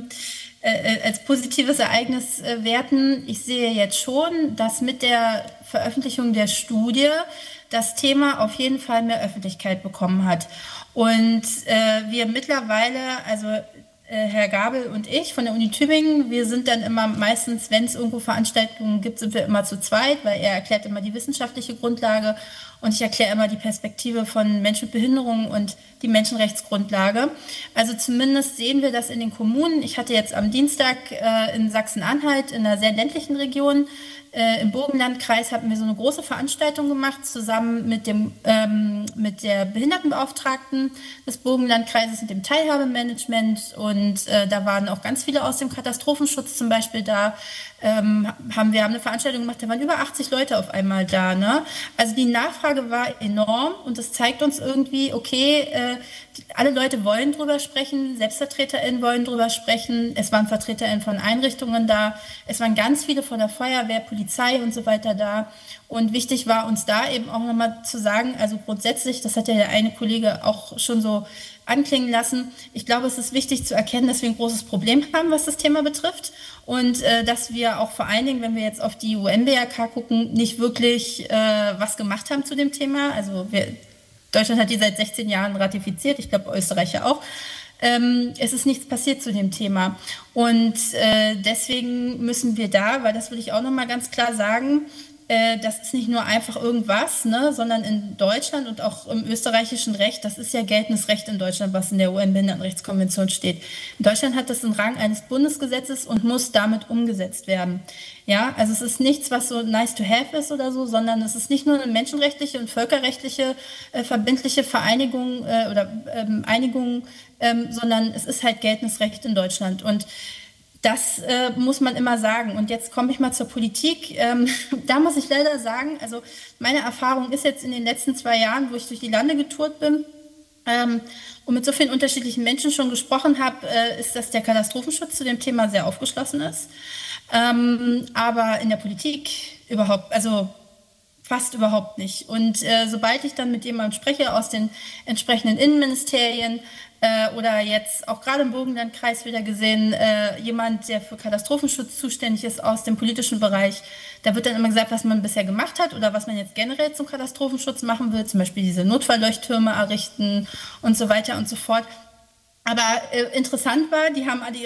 Ereignis werten, ich sehe jetzt schon, dass mit der Veröffentlichung der Studie das Thema auf jeden Fall mehr Öffentlichkeit bekommen hat. Und wir mittlerweile, also Herr Gabel und ich von der Uni Tübingen, wir sind dann immer meistens, wenn es irgendwo Veranstaltungen gibt, sind wir immer zu zweit, weil er erklärt immer die wissenschaftliche Grundlage und ich erkläre immer die Perspektive von Menschen mit Behinderungen und die Menschenrechtsgrundlage. Also zumindest sehen wir das in den Kommunen. Ich hatte jetzt am Dienstag in Sachsen-Anhalt in einer sehr ländlichen Region im Burgenlandkreis hatten wir so eine große Veranstaltung gemacht, zusammen mit der Behindertenbeauftragten des Burgenlandkreises und dem Teilhabemanagement. Und da waren auch ganz viele aus dem Katastrophenschutz zum Beispiel da. Haben wir eine Veranstaltung gemacht, da waren über 80 Leute auf einmal da. Ne? Also die Nachfrage war enorm und das zeigt uns irgendwie, okay, alle Leute wollen drüber sprechen, SelbstvertreterInnen wollen drüber sprechen, es waren VertreterInnen von Einrichtungen da, es waren ganz viele von der Feuerwehr, Polizei und so weiter da. Und wichtig war uns da eben auch nochmal zu sagen, also grundsätzlich, das hat ja der eine Kollege auch schon so anklingen lassen, ich glaube, es ist wichtig zu erkennen, dass wir ein großes Problem haben, was das Thema betrifft und dass wir auch vor allen Dingen, wenn wir jetzt auf die UN-BRK gucken, nicht wirklich was gemacht haben zu dem Thema. Also Deutschland hat die seit 16 Jahren ratifiziert, ich glaube Österreich ja auch. Es ist nichts passiert zu dem Thema und deswegen müssen wir da, weil das will ich auch nochmal ganz klar sagen, das ist nicht nur einfach irgendwas, ne, sondern in Deutschland und auch im österreichischen Recht, das ist ja geltendes Recht in Deutschland, was in der UN-Behindertenrechtskonvention steht. In Deutschland hat das den Rang eines Bundesgesetzes und muss damit umgesetzt werden. Ja, also es ist nichts, was so nice to have ist oder so, sondern es ist nicht nur eine menschenrechtliche und völkerrechtliche verbindliche Vereinigung Einigung, sondern es ist halt geltendes Recht in Deutschland. Und das muss man immer sagen. Und jetzt komme ich mal zur Politik. Da muss ich leider sagen, also meine Erfahrung ist jetzt in den letzten 2 Jahren, wo ich durch die Lande getourt bin und mit so vielen unterschiedlichen Menschen schon gesprochen habe, ist, dass der Katastrophenschutz zu dem Thema sehr aufgeschlossen ist. Aber in der Politik fast überhaupt nicht. Und sobald ich dann mit jemandem spreche aus den entsprechenden Innenministerien oder jetzt auch gerade im Burgenlandkreis wieder gesehen, jemand, der für Katastrophenschutz zuständig ist aus dem politischen Bereich, da wird dann immer gesagt, was man bisher gemacht hat oder was man jetzt generell zum Katastrophenschutz machen will, zum Beispiel diese Notfallleuchttürme errichten und so weiter und so fort. Aber interessant war, die haben alle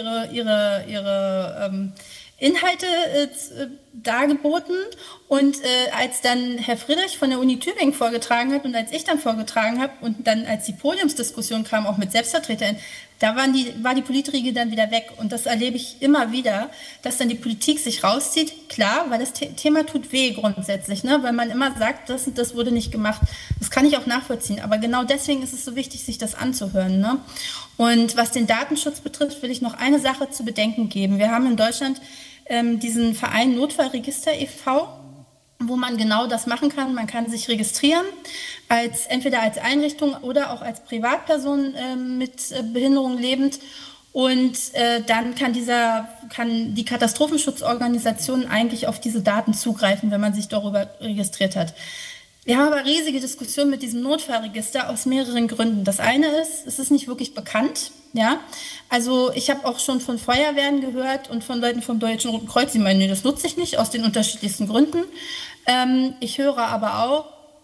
ihre Inhalte dargeboten und als dann Herr Friedrich von der Uni Tübingen vorgetragen hat und als ich dann vorgetragen habe und dann als die Podiumsdiskussion kam, auch mit Selbstvertretern, da war die Politriege dann wieder weg. Und das erlebe ich immer wieder, dass dann die Politik sich rauszieht. Klar, weil das Thema tut weh grundsätzlich, ne? Weil man immer sagt, das und das wurde nicht gemacht. Das kann ich auch nachvollziehen. Aber genau deswegen ist es so wichtig, sich das anzuhören, ne? Und was den Datenschutz betrifft, will ich noch eine Sache zu bedenken geben. Wir haben in Deutschland diesen Verein Notfallregister e.V., wo man genau das machen kann. Man kann sich registrieren, entweder als Einrichtung oder auch als Privatperson mit Behinderung lebend. Und dann kann die Katastrophenschutzorganisation eigentlich auf diese Daten zugreifen, wenn man sich darüber registriert hat. Wir haben aber riesige Diskussionen mit diesem Notfallregister aus mehreren Gründen. Das eine ist, es ist nicht wirklich bekannt. Ja? Also ich habe auch schon von Feuerwehren gehört und von Leuten vom Deutschen Roten Kreuz, die meinen, nee, das nutze ich nicht, aus den unterschiedlichsten Gründen. Ich höre aber auch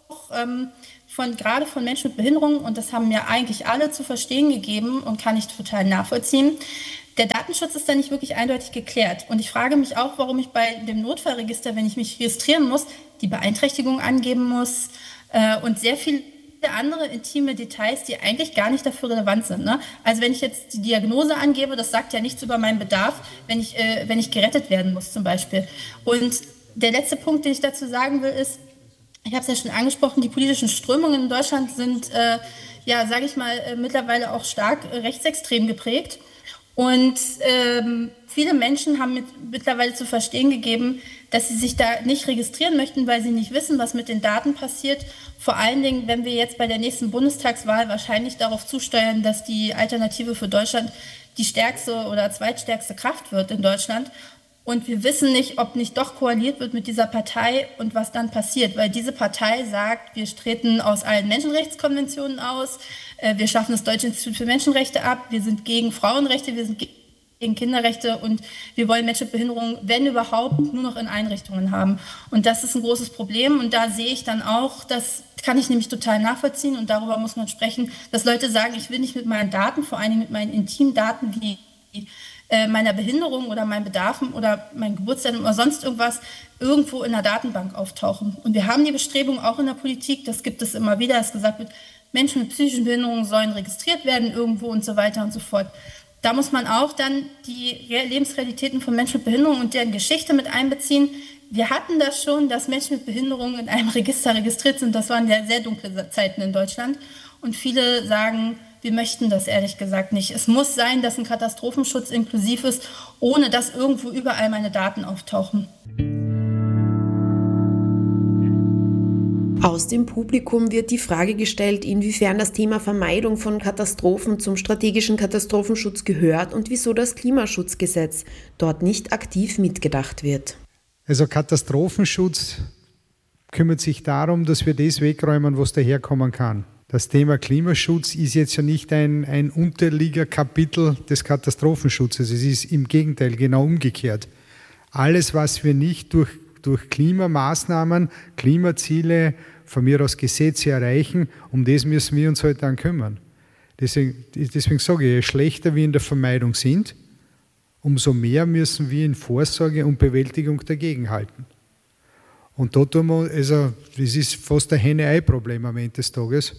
gerade von Menschen mit Behinderung, und das haben mir eigentlich alle zu verstehen gegeben und kann ich total nachvollziehen, der Datenschutz ist da nicht wirklich eindeutig geklärt. Und ich frage mich auch, warum ich bei dem Notfallregister, wenn ich mich registrieren muss, die Beeinträchtigung angeben muss und sehr viele andere intime Details, die eigentlich gar nicht dafür relevant sind. Ne? Also wenn ich jetzt die Diagnose angebe, das sagt ja nichts über meinen Bedarf, wenn ich gerettet werden muss zum Beispiel. Und der letzte Punkt, den ich dazu sagen will, ist, ich habe es ja schon angesprochen, die politischen Strömungen in Deutschland sind, sage ich mal, mittlerweile auch stark rechtsextrem geprägt. Und viele Menschen haben mittlerweile zu verstehen gegeben, dass sie sich da nicht registrieren möchten, weil sie nicht wissen, was mit den Daten passiert. Vor allen Dingen, wenn wir jetzt bei der nächsten Bundestagswahl wahrscheinlich darauf zusteuern, dass die Alternative für Deutschland die stärkste oder zweitstärkste Kraft wird in Deutschland. Und wir wissen nicht, ob nicht doch koaliert wird mit dieser Partei und was dann passiert. Weil diese Partei sagt, wir treten aus allen Menschenrechtskonventionen aus, wir schaffen das Deutsche Institut für Menschenrechte ab, wir sind gegen Frauenrechte, wir sind gegen Kinderrechte und wir wollen Menschen mit Behinderung, wenn überhaupt, nur noch in Einrichtungen haben. Und das ist ein großes Problem. Und da sehe ich dann auch, das kann ich nämlich total nachvollziehen und darüber muss man sprechen, dass Leute sagen, ich will nicht mit meinen Daten, vor allem mit meinen intimen Daten wie meiner Behinderung oder meinen Bedarfen oder mein Geburtsdatum oder sonst irgendwas irgendwo in der Datenbank auftauchen. Und wir haben die Bestrebung auch in der Politik, das gibt es immer wieder, dass gesagt wird, Menschen mit psychischen Behinderungen sollen registriert werden irgendwo und so weiter und so fort. Da muss man auch dann die Lebensrealitäten von Menschen mit Behinderung und deren Geschichte mit einbeziehen. Wir hatten das schon, dass Menschen mit Behinderung in einem Register registriert sind. Das waren ja sehr dunkle Zeiten in Deutschland. Und viele sagen, wir möchten das ehrlich gesagt nicht. Es muss sein, dass ein Katastrophenschutz inklusiv ist, ohne dass irgendwo überall meine Daten auftauchen. Aus dem Publikum wird die Frage gestellt, inwiefern das Thema Vermeidung von Katastrophen zum strategischen Katastrophenschutz gehört und wieso das Klimaschutzgesetz dort nicht aktiv mitgedacht wird. Also Katastrophenschutz kümmert sich darum, dass wir das wegräumen, was daherkommen kann. Das Thema Klimaschutz ist jetzt ja nicht ein Unterliegerkapitel des Katastrophenschutzes. Es ist im Gegenteil genau umgekehrt. Alles, was wir nicht durch Klimamaßnahmen, Klimaziele, von mir aus Gesetze erreichen, um das müssen wir uns halt dann kümmern. Deswegen sage ich, je schlechter wir in der Vermeidung sind, umso mehr müssen wir in Vorsorge und Bewältigung dagegenhalten. Und da tun wir, also das ist fast ein Henne-Ei-Problem am Ende des Tages.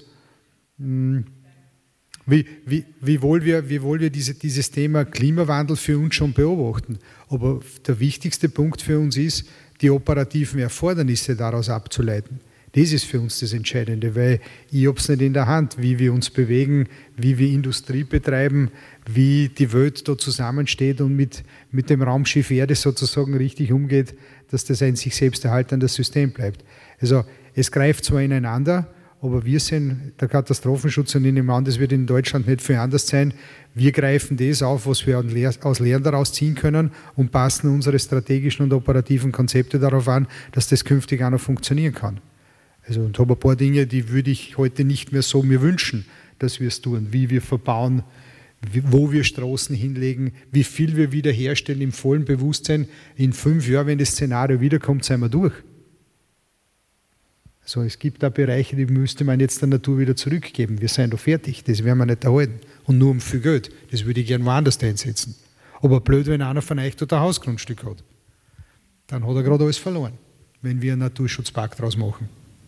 Wie wohl wir dieses Thema Klimawandel für uns schon beobachten. Aber der wichtigste Punkt für uns ist, die operativen Erfordernisse daraus abzuleiten. Das ist für uns das Entscheidende, weil ich habe es nicht in der Hand, wie wir uns bewegen, wie wir Industrie betreiben, wie die Welt da zusammensteht und mit dem Raumschiff Erde sozusagen richtig umgeht, dass das ein sich selbst erhaltendes System bleibt. Also es greift zwar ineinander, aber wir sind der Katastrophenschutz und ich nehme an, das wird in Deutschland nicht viel anders sein. Wir greifen das auf, was wir aus Lehren daraus ziehen können und passen unsere strategischen und operativen Konzepte darauf an, dass das künftig auch noch funktionieren kann. Also und habe ein paar Dinge, die würde ich heute nicht mehr so mir wünschen, dass wir es tun, wie wir verbauen, wo wir Straßen hinlegen, wie viel wir wiederherstellen im vollen Bewusstsein. In 5 Jahren, wenn das Szenario wiederkommt, sind wir durch. Also es gibt da Bereiche, die müsste man jetzt der Natur wieder zurückgeben. Wir sind da fertig, das werden wir nicht erhalten. Und nur um viel Geld. Das würde ich gerne woanders einsetzen. Aber blöd, wenn einer von euch dort ein Hausgrundstück hat. Dann hat er gerade alles verloren, wenn wir einen Naturschutzpark draus machen.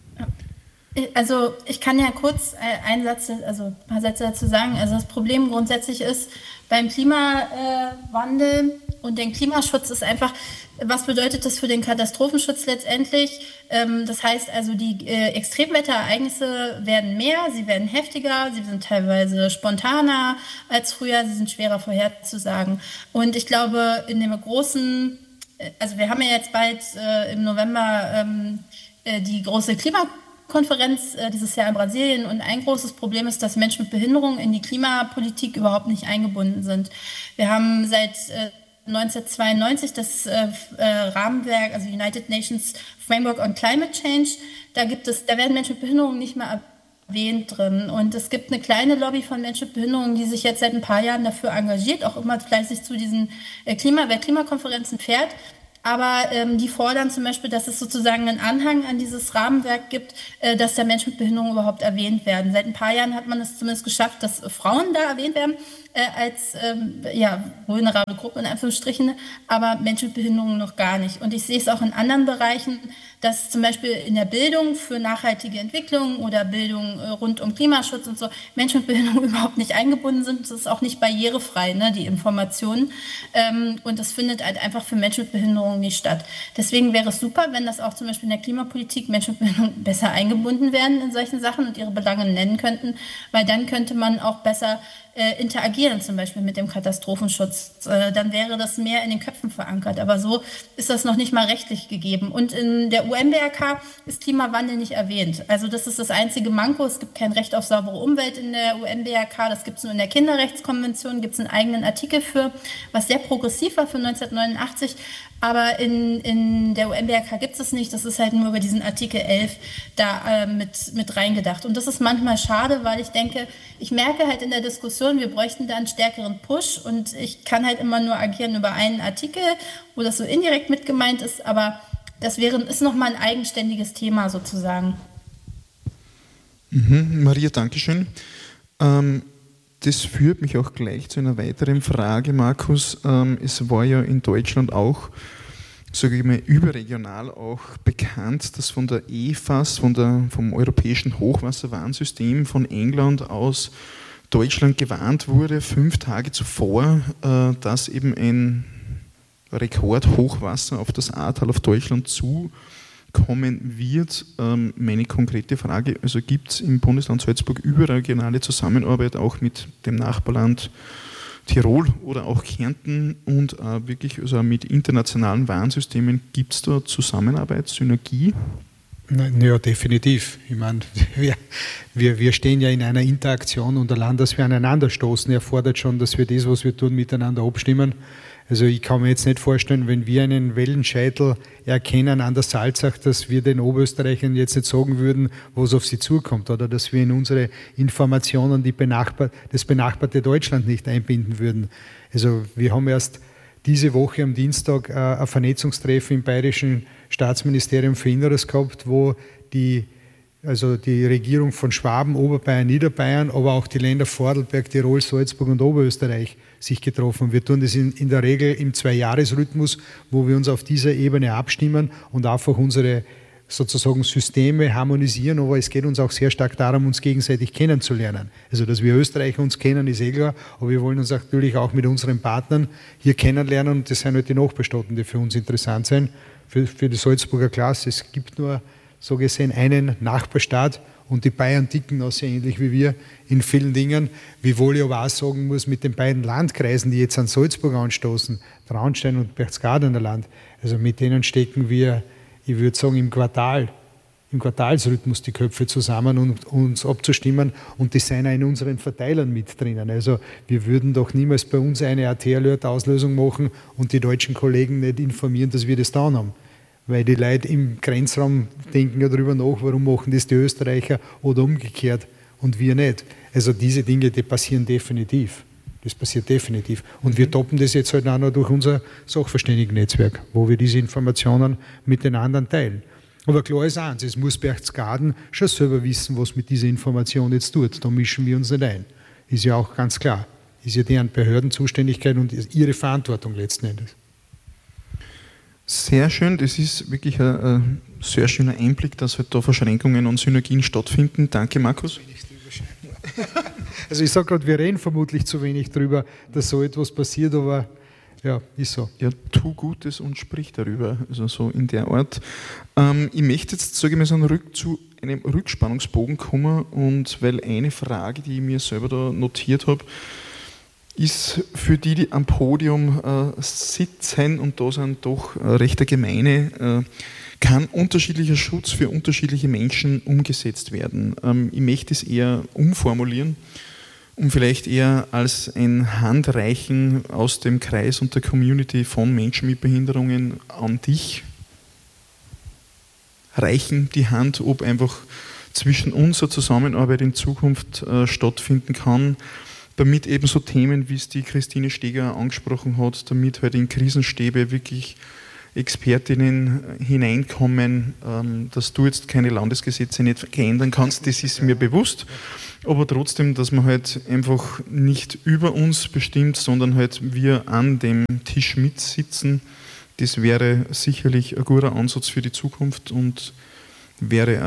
Also ich kann ja kurz ein paar Sätze dazu sagen. Also das Problem grundsätzlich ist, beim Klimawandel und den Klimaschutz ist einfach, was bedeutet das für den Katastrophenschutz letztendlich? Das heißt also, die Extremwetterereignisse werden mehr, sie werden heftiger, sie sind teilweise spontaner als früher, sie sind schwerer vorherzusagen. Und ich glaube, in dem großen, also wir haben ja jetzt bald im November die große Klimakonferenz dieses Jahr in Brasilien, und ein großes Problem ist, dass Menschen mit Behinderung in die Klimapolitik überhaupt nicht eingebunden sind. Wir haben seit 1992 das Rahmenwerk, also United Nations Framework on Climate Change. Da werden Menschen mit Behinderung nicht mehr erwähnt drin. Und es gibt eine kleine Lobby von Menschen mit Behinderung, die sich jetzt seit ein paar Jahren dafür engagiert, auch immer fleißig zu diesen Klimakonferenzen fährt. Aber die fordern zum Beispiel, dass es sozusagen einen Anhang an dieses Rahmenwerk gibt, dass da Menschen mit Behinderung überhaupt erwähnt werden. Seit ein paar Jahren hat man es zumindest geschafft, dass Frauen da erwähnt werden als vulnerable Gruppe in Anführungsstrichen, aber Menschen mit Behinderung noch gar nicht. Und ich sehe es auch in anderen Bereichen, dass zum Beispiel in der Bildung für nachhaltige Entwicklung oder Bildung rund um Klimaschutz und so Menschen mit Behinderung überhaupt nicht eingebunden sind. Das ist auch nicht barrierefrei, ne, die Informationen. Und das findet halt einfach für Menschen mit Behinderung nicht statt. Deswegen wäre es super, wenn das auch zum Beispiel in der Klimapolitik Menschen mit Behinderung besser eingebunden werden in solchen Sachen und ihre Belange nennen könnten, weil dann könnte man auch besser interagieren, zum Beispiel mit dem Katastrophenschutz. Dann wäre das mehr in den Köpfen verankert. Aber so ist das noch nicht mal rechtlich gegeben. Und in der UN-BRK ist Klimawandel nicht erwähnt. Also das ist das einzige Manko. Es gibt kein Recht auf saubere Umwelt in der UN-BRK. Das gibt es nur in der Kinderrechtskonvention. Gibt es einen eigenen Artikel für, was sehr progressiv war für 1989. Aber in der UN-BRK gibt es es nicht. Das ist halt nur über diesen Artikel 11 da mit reingedacht. Und das ist manchmal schade, weil ich merke halt in der Diskussion, wir bräuchten da einen stärkeren Push, und ich kann halt immer nur agieren über einen Artikel, wo das so indirekt mit gemeint ist, aber das ist nochmal ein eigenständiges Thema sozusagen. Maria, Dankeschön. Das führt mich auch gleich zu einer weiteren Frage, Markus. Es war ja in Deutschland auch, sage ich mal, überregional auch bekannt, dass von der EFAS, vom Europäischen Hochwasserwarnsystem von England aus Deutschland gewarnt wurde, 5 Tage zuvor, dass eben ein Rekordhochwasser auf das Ahrtal, auf Deutschland zukommen wird. Meine konkrete Frage, also gibt es im Bundesland Salzburg überregionale Zusammenarbeit auch mit dem Nachbarland Tirol oder auch Kärnten und wirklich also mit internationalen Warnsystemen, gibt es da Zusammenarbeit, Synergie? Ja, definitiv. Ich meine, wir stehen ja in einer Interaktion, und allein, dass wir aneinander stoßen, erfordert schon, dass wir das, was wir tun, miteinander abstimmen. Also ich kann mir jetzt nicht vorstellen, wenn wir einen Wellenscheitel erkennen an der Salzach, dass wir den Oberösterreichern jetzt nicht sagen würden, was auf sie zukommt, oder dass wir in unsere Informationen das benachbarte Deutschland nicht einbinden würden. Also wir haben erst diese Woche am Dienstag ein Vernetzungstreffen im Bayerischen Staatsministerium für Inneres gehabt, wo die Regierung von Schwaben, Oberbayern, Niederbayern, aber auch die Länder Vorarlberg, Tirol, Salzburg und Oberösterreich sich getroffen. Wir tun das in der Regel im 2-Jahres-Rhythmus, wo wir uns auf dieser Ebene abstimmen und einfach unsere sozusagen Systeme harmonisieren, aber es geht uns auch sehr stark darum, uns gegenseitig kennenzulernen. Also, dass wir Österreicher uns kennen, ist klar, aber wir wollen uns natürlich auch mit unseren Partnern hier kennenlernen, und das sind halt die Nachbarstaaten, die für uns interessant sind. Für die Salzburger Klasse, es gibt nur so gesehen einen Nachbarstaat, und die Bayern ticken auch sehr ähnlich wie wir in vielen Dingen, wiewohl ich aber auch sagen muss, mit den beiden Landkreisen, die jetzt an Salzburg anstoßen, Traunstein und Berchtesgadener Land, also mit denen stecken wir, ich würde sagen, im Quartalsrhythmus die Köpfe zusammen, um uns abzustimmen, und die sind auch in unseren Verteilern mit drinnen. Also wir würden doch niemals bei uns eine AT-Alert-Auslösung machen und die deutschen Kollegen nicht informieren, dass wir das da haben. Weil die Leute im Grenzraum denken ja darüber nach, warum machen das die Österreicher oder umgekehrt und wir nicht. Also diese Dinge, die passieren definitiv. Das passiert definitiv. Und wir toppen das jetzt halt auch noch durch unser Sachverständigennetzwerk, wo wir diese Informationen mit den anderen teilen. Aber klar ist eins, es muss Berchtesgaden schon selber wissen, was mit dieser Information jetzt tut. Da mischen wir uns nicht ein. Ist ja auch ganz klar. Ist ja deren Behördenzuständigkeit und ihre Verantwortung letzten Endes. Sehr schön, das ist wirklich ein sehr schöner Einblick, dass halt da Verschränkungen und Synergien stattfinden. Danke, Markus. Also ich sage gerade, wir reden vermutlich zu wenig darüber, dass so etwas passiert, aber ja, ist so. Ja, tu Gutes und sprich darüber, also so in der Art. Ich möchte jetzt, sage ich mal, zu einem Rückspannungsbogen kommen, und weil eine Frage, die ich mir selber da notiert habe, ist für die, die am Podium sitzen, und da sind doch recht eine Gemeine, kann unterschiedlicher Schutz für unterschiedliche Menschen umgesetzt werden. Ich möchte es eher umformulieren, um vielleicht eher als ein Handreichen aus dem Kreis und der Community von Menschen mit Behinderungen an dich reichen die Hand, ob einfach zwischen uns eine Zusammenarbeit in Zukunft stattfinden kann, damit eben so Themen, wie es die Christine Steger angesprochen hat, damit halt in Krisenstäbe wirklich Expertinnen hineinkommen, dass du jetzt keine Landesgesetze nicht geändern kannst, das ist mir bewusst, aber trotzdem, dass man halt einfach nicht über uns bestimmt, sondern halt wir an dem Tisch mitsitzen, das wäre sicherlich ein guter Ansatz für die Zukunft und wäre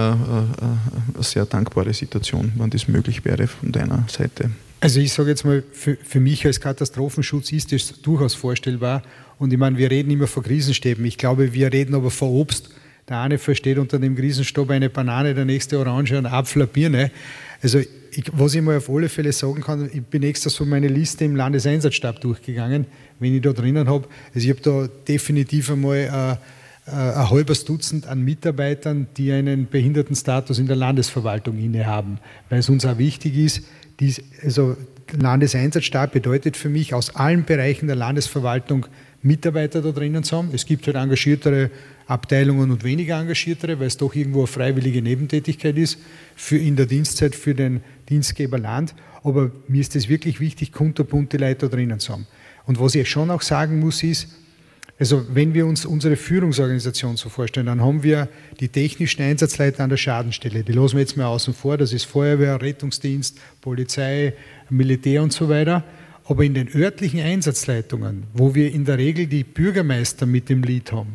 eine sehr dankbare Situation, wenn das möglich wäre von deiner Seite. Also ich sage jetzt mal, für mich als Katastrophenschutz ist das durchaus vorstellbar. Und ich meine, wir reden immer von Krisenstäben. Ich glaube, wir reden aber von Obst. Der eine versteht unter dem Krisenstab eine Banane, der nächste Orange, ein Apfel, eine Birne. Also was ich mal auf alle Fälle sagen kann, ich bin extra so meine Liste im Landeseinsatzstab durchgegangen, wenn ich da drinnen habe. Also ich habe da definitiv einmal ein halbes Dutzend an Mitarbeitern, die einen Behindertenstatus in der Landesverwaltung innehaben, weil es uns auch wichtig ist, also Landeseinsatzstab bedeutet für mich, aus allen Bereichen der Landesverwaltung Mitarbeiter da drinnen zu haben. Es gibt halt engagiertere Abteilungen und weniger engagiertere, weil es doch irgendwo eine freiwillige Nebentätigkeit ist in der Dienstzeit für den Dienstgeber Land. Aber mir ist es wirklich wichtig, kunterbunte Leute da drinnen zu haben. Und was ich schon auch sagen muss ist, also wenn wir uns unsere Führungsorganisation so vorstellen, dann haben wir die technischen Einsatzleiter an der Schadenstelle. Die lassen wir jetzt mal außen vor, das ist Feuerwehr, Rettungsdienst, Polizei, Militär und so weiter. Aber in den örtlichen Einsatzleitungen, wo wir in der Regel die Bürgermeister mit dem Lied haben,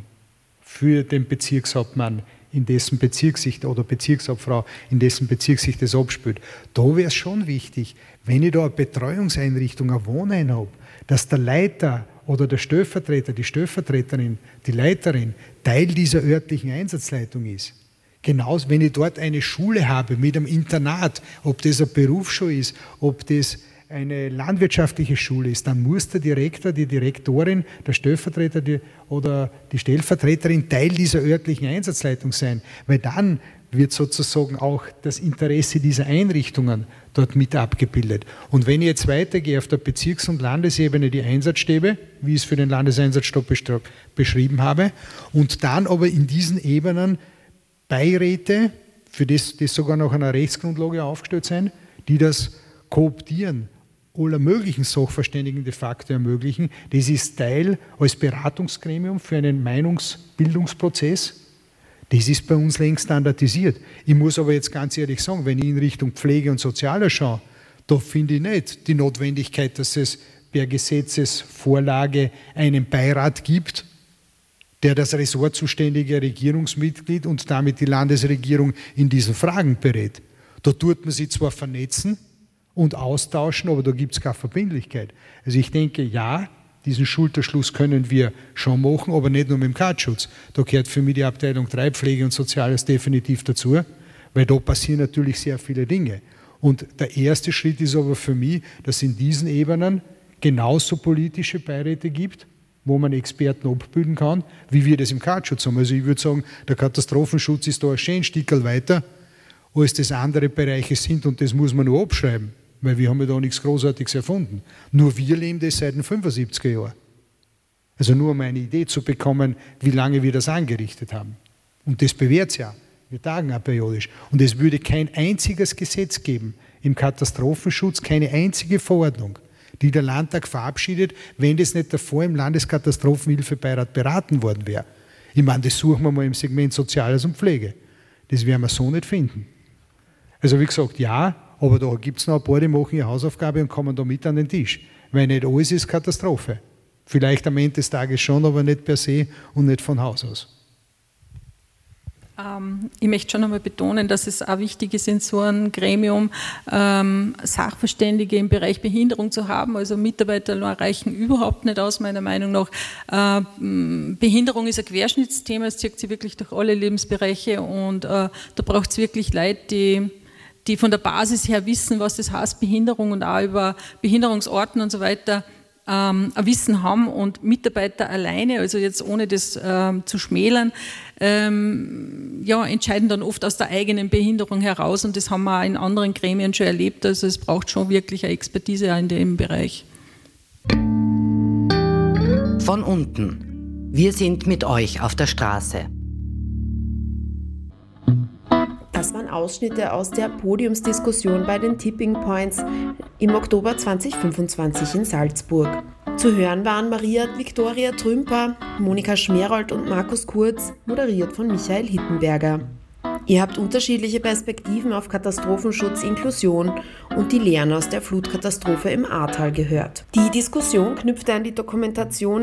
für den Bezirkshauptmann, in dessen Bezirk sich, oder Bezirkshauptfrau, in dessen Bezirk sich das abspielt, da wäre es schon wichtig, wenn ich da eine Betreuungseinrichtung, ein Wohnheim habe, dass der Leiter oder der Stellvertreter, die Stellvertreterin, die Leiterin Teil dieser örtlichen Einsatzleitung ist. Genauso, wenn ich dort eine Schule habe mit einem Internat, ob das eine Berufsschule ist, ob das eine landwirtschaftliche Schule ist, dann muss der Direktor, die Direktorin, der Stellvertreter oder die Stellvertreterin Teil dieser örtlichen Einsatzleitung sein, weil dann wird sozusagen auch das Interesse dieser Einrichtungen dort mit abgebildet. Und wenn ich jetzt weitergehe auf der Bezirks- und Landesebene die Einsatzstäbe, wie ich es für den Landeseinsatzstab beschrieben habe, und dann aber in diesen Ebenen Beiräte, für das sogar nach einer Rechtsgrundlage aufgestellt sein, die das Kooptieren aller möglichen Sachverständigen de facto ermöglichen, das ist Teil als Beratungsgremium für einen Meinungsbildungsprozess. Das ist bei uns längst standardisiert. Ich muss aber jetzt ganz ehrlich sagen, wenn ich in Richtung Pflege und Soziales schaue, da finde ich nicht die Notwendigkeit, dass es per Gesetzesvorlage einen Beirat gibt, der das ressortzuständige Regierungsmitglied und damit die Landesregierung in diesen Fragen berät. Da tut man sie zwar vernetzen und austauschen, aber da gibt es keine Verbindlichkeit. Also ich denke, ja, diesen Schulterschluss können wir schon machen, aber nicht nur mit dem Katschutz. Da gehört für mich die Abteilung 3 Pflege und Soziales definitiv dazu, weil da passieren natürlich sehr viele Dinge. Und der erste Schritt ist aber für mich, dass es in diesen Ebenen genauso politische Beiräte gibt, wo man Experten abbilden kann, wie wir das im Katschutz haben. Also ich würde sagen, der Katastrophenschutz ist da ein schön Stückchen weiter, als das andere Bereiche sind, und das muss man nur abschreiben, weil wir haben ja da nichts Großartiges erfunden. Nur wir leben das seit den 75er Jahren. Also nur um eine Idee zu bekommen, wie lange wir das angerichtet haben. Und das bewährt es ja. Wir tagen auch periodisch. Und es würde kein einziges Gesetz geben im Katastrophenschutz, keine einzige Verordnung, die der Landtag verabschiedet, wenn das nicht davor im Landeskatastrophenhilfebeirat beraten worden wäre. Ich meine, das suchen wir mal im Segment Soziales und Pflege. Das werden wir so nicht finden. Also wie gesagt, ja, aber da gibt es noch ein paar, die machen ihre Hausaufgabe und kommen da mit an den Tisch. Weil nicht alles ist Katastrophe. Vielleicht am Ende des Tages schon, aber nicht per se und nicht von Haus aus. Ich möchte schon einmal betonen, dass es auch wichtig ist, in so einem Gremium Sachverständige im Bereich Behinderung zu haben. Also Mitarbeiter reichen überhaupt nicht aus, meiner Meinung nach. Behinderung ist ein Querschnittsthema, es zieht sich wirklich durch alle Lebensbereiche und da braucht es wirklich Leute, die von der Basis her wissen, was das heißt, Behinderung, und auch über Behinderungsorten und so weiter ein Wissen haben, und Mitarbeiter alleine, also jetzt ohne das zu schmälern, entscheiden dann oft aus der eigenen Behinderung heraus, und das haben wir auch in anderen Gremien schon erlebt, also es braucht schon wirklich eine Expertise in dem Bereich. Von unten. Wir sind mit euch auf der Straße. Das waren Ausschnitte aus der Podiumsdiskussion bei den Tipping Points im Oktober 2025 in Salzburg. Zu hören waren Maria Viktoria Trümper, Monika Schmerold und Markus Kurz, moderiert von Michael Hittenberger. Ihr habt unterschiedliche Perspektiven auf Katastrophenschutz, Inklusion und die Lehren aus der Flutkatastrophe im Ahrtal gehört. Die Diskussion knüpfte an die Dokumentation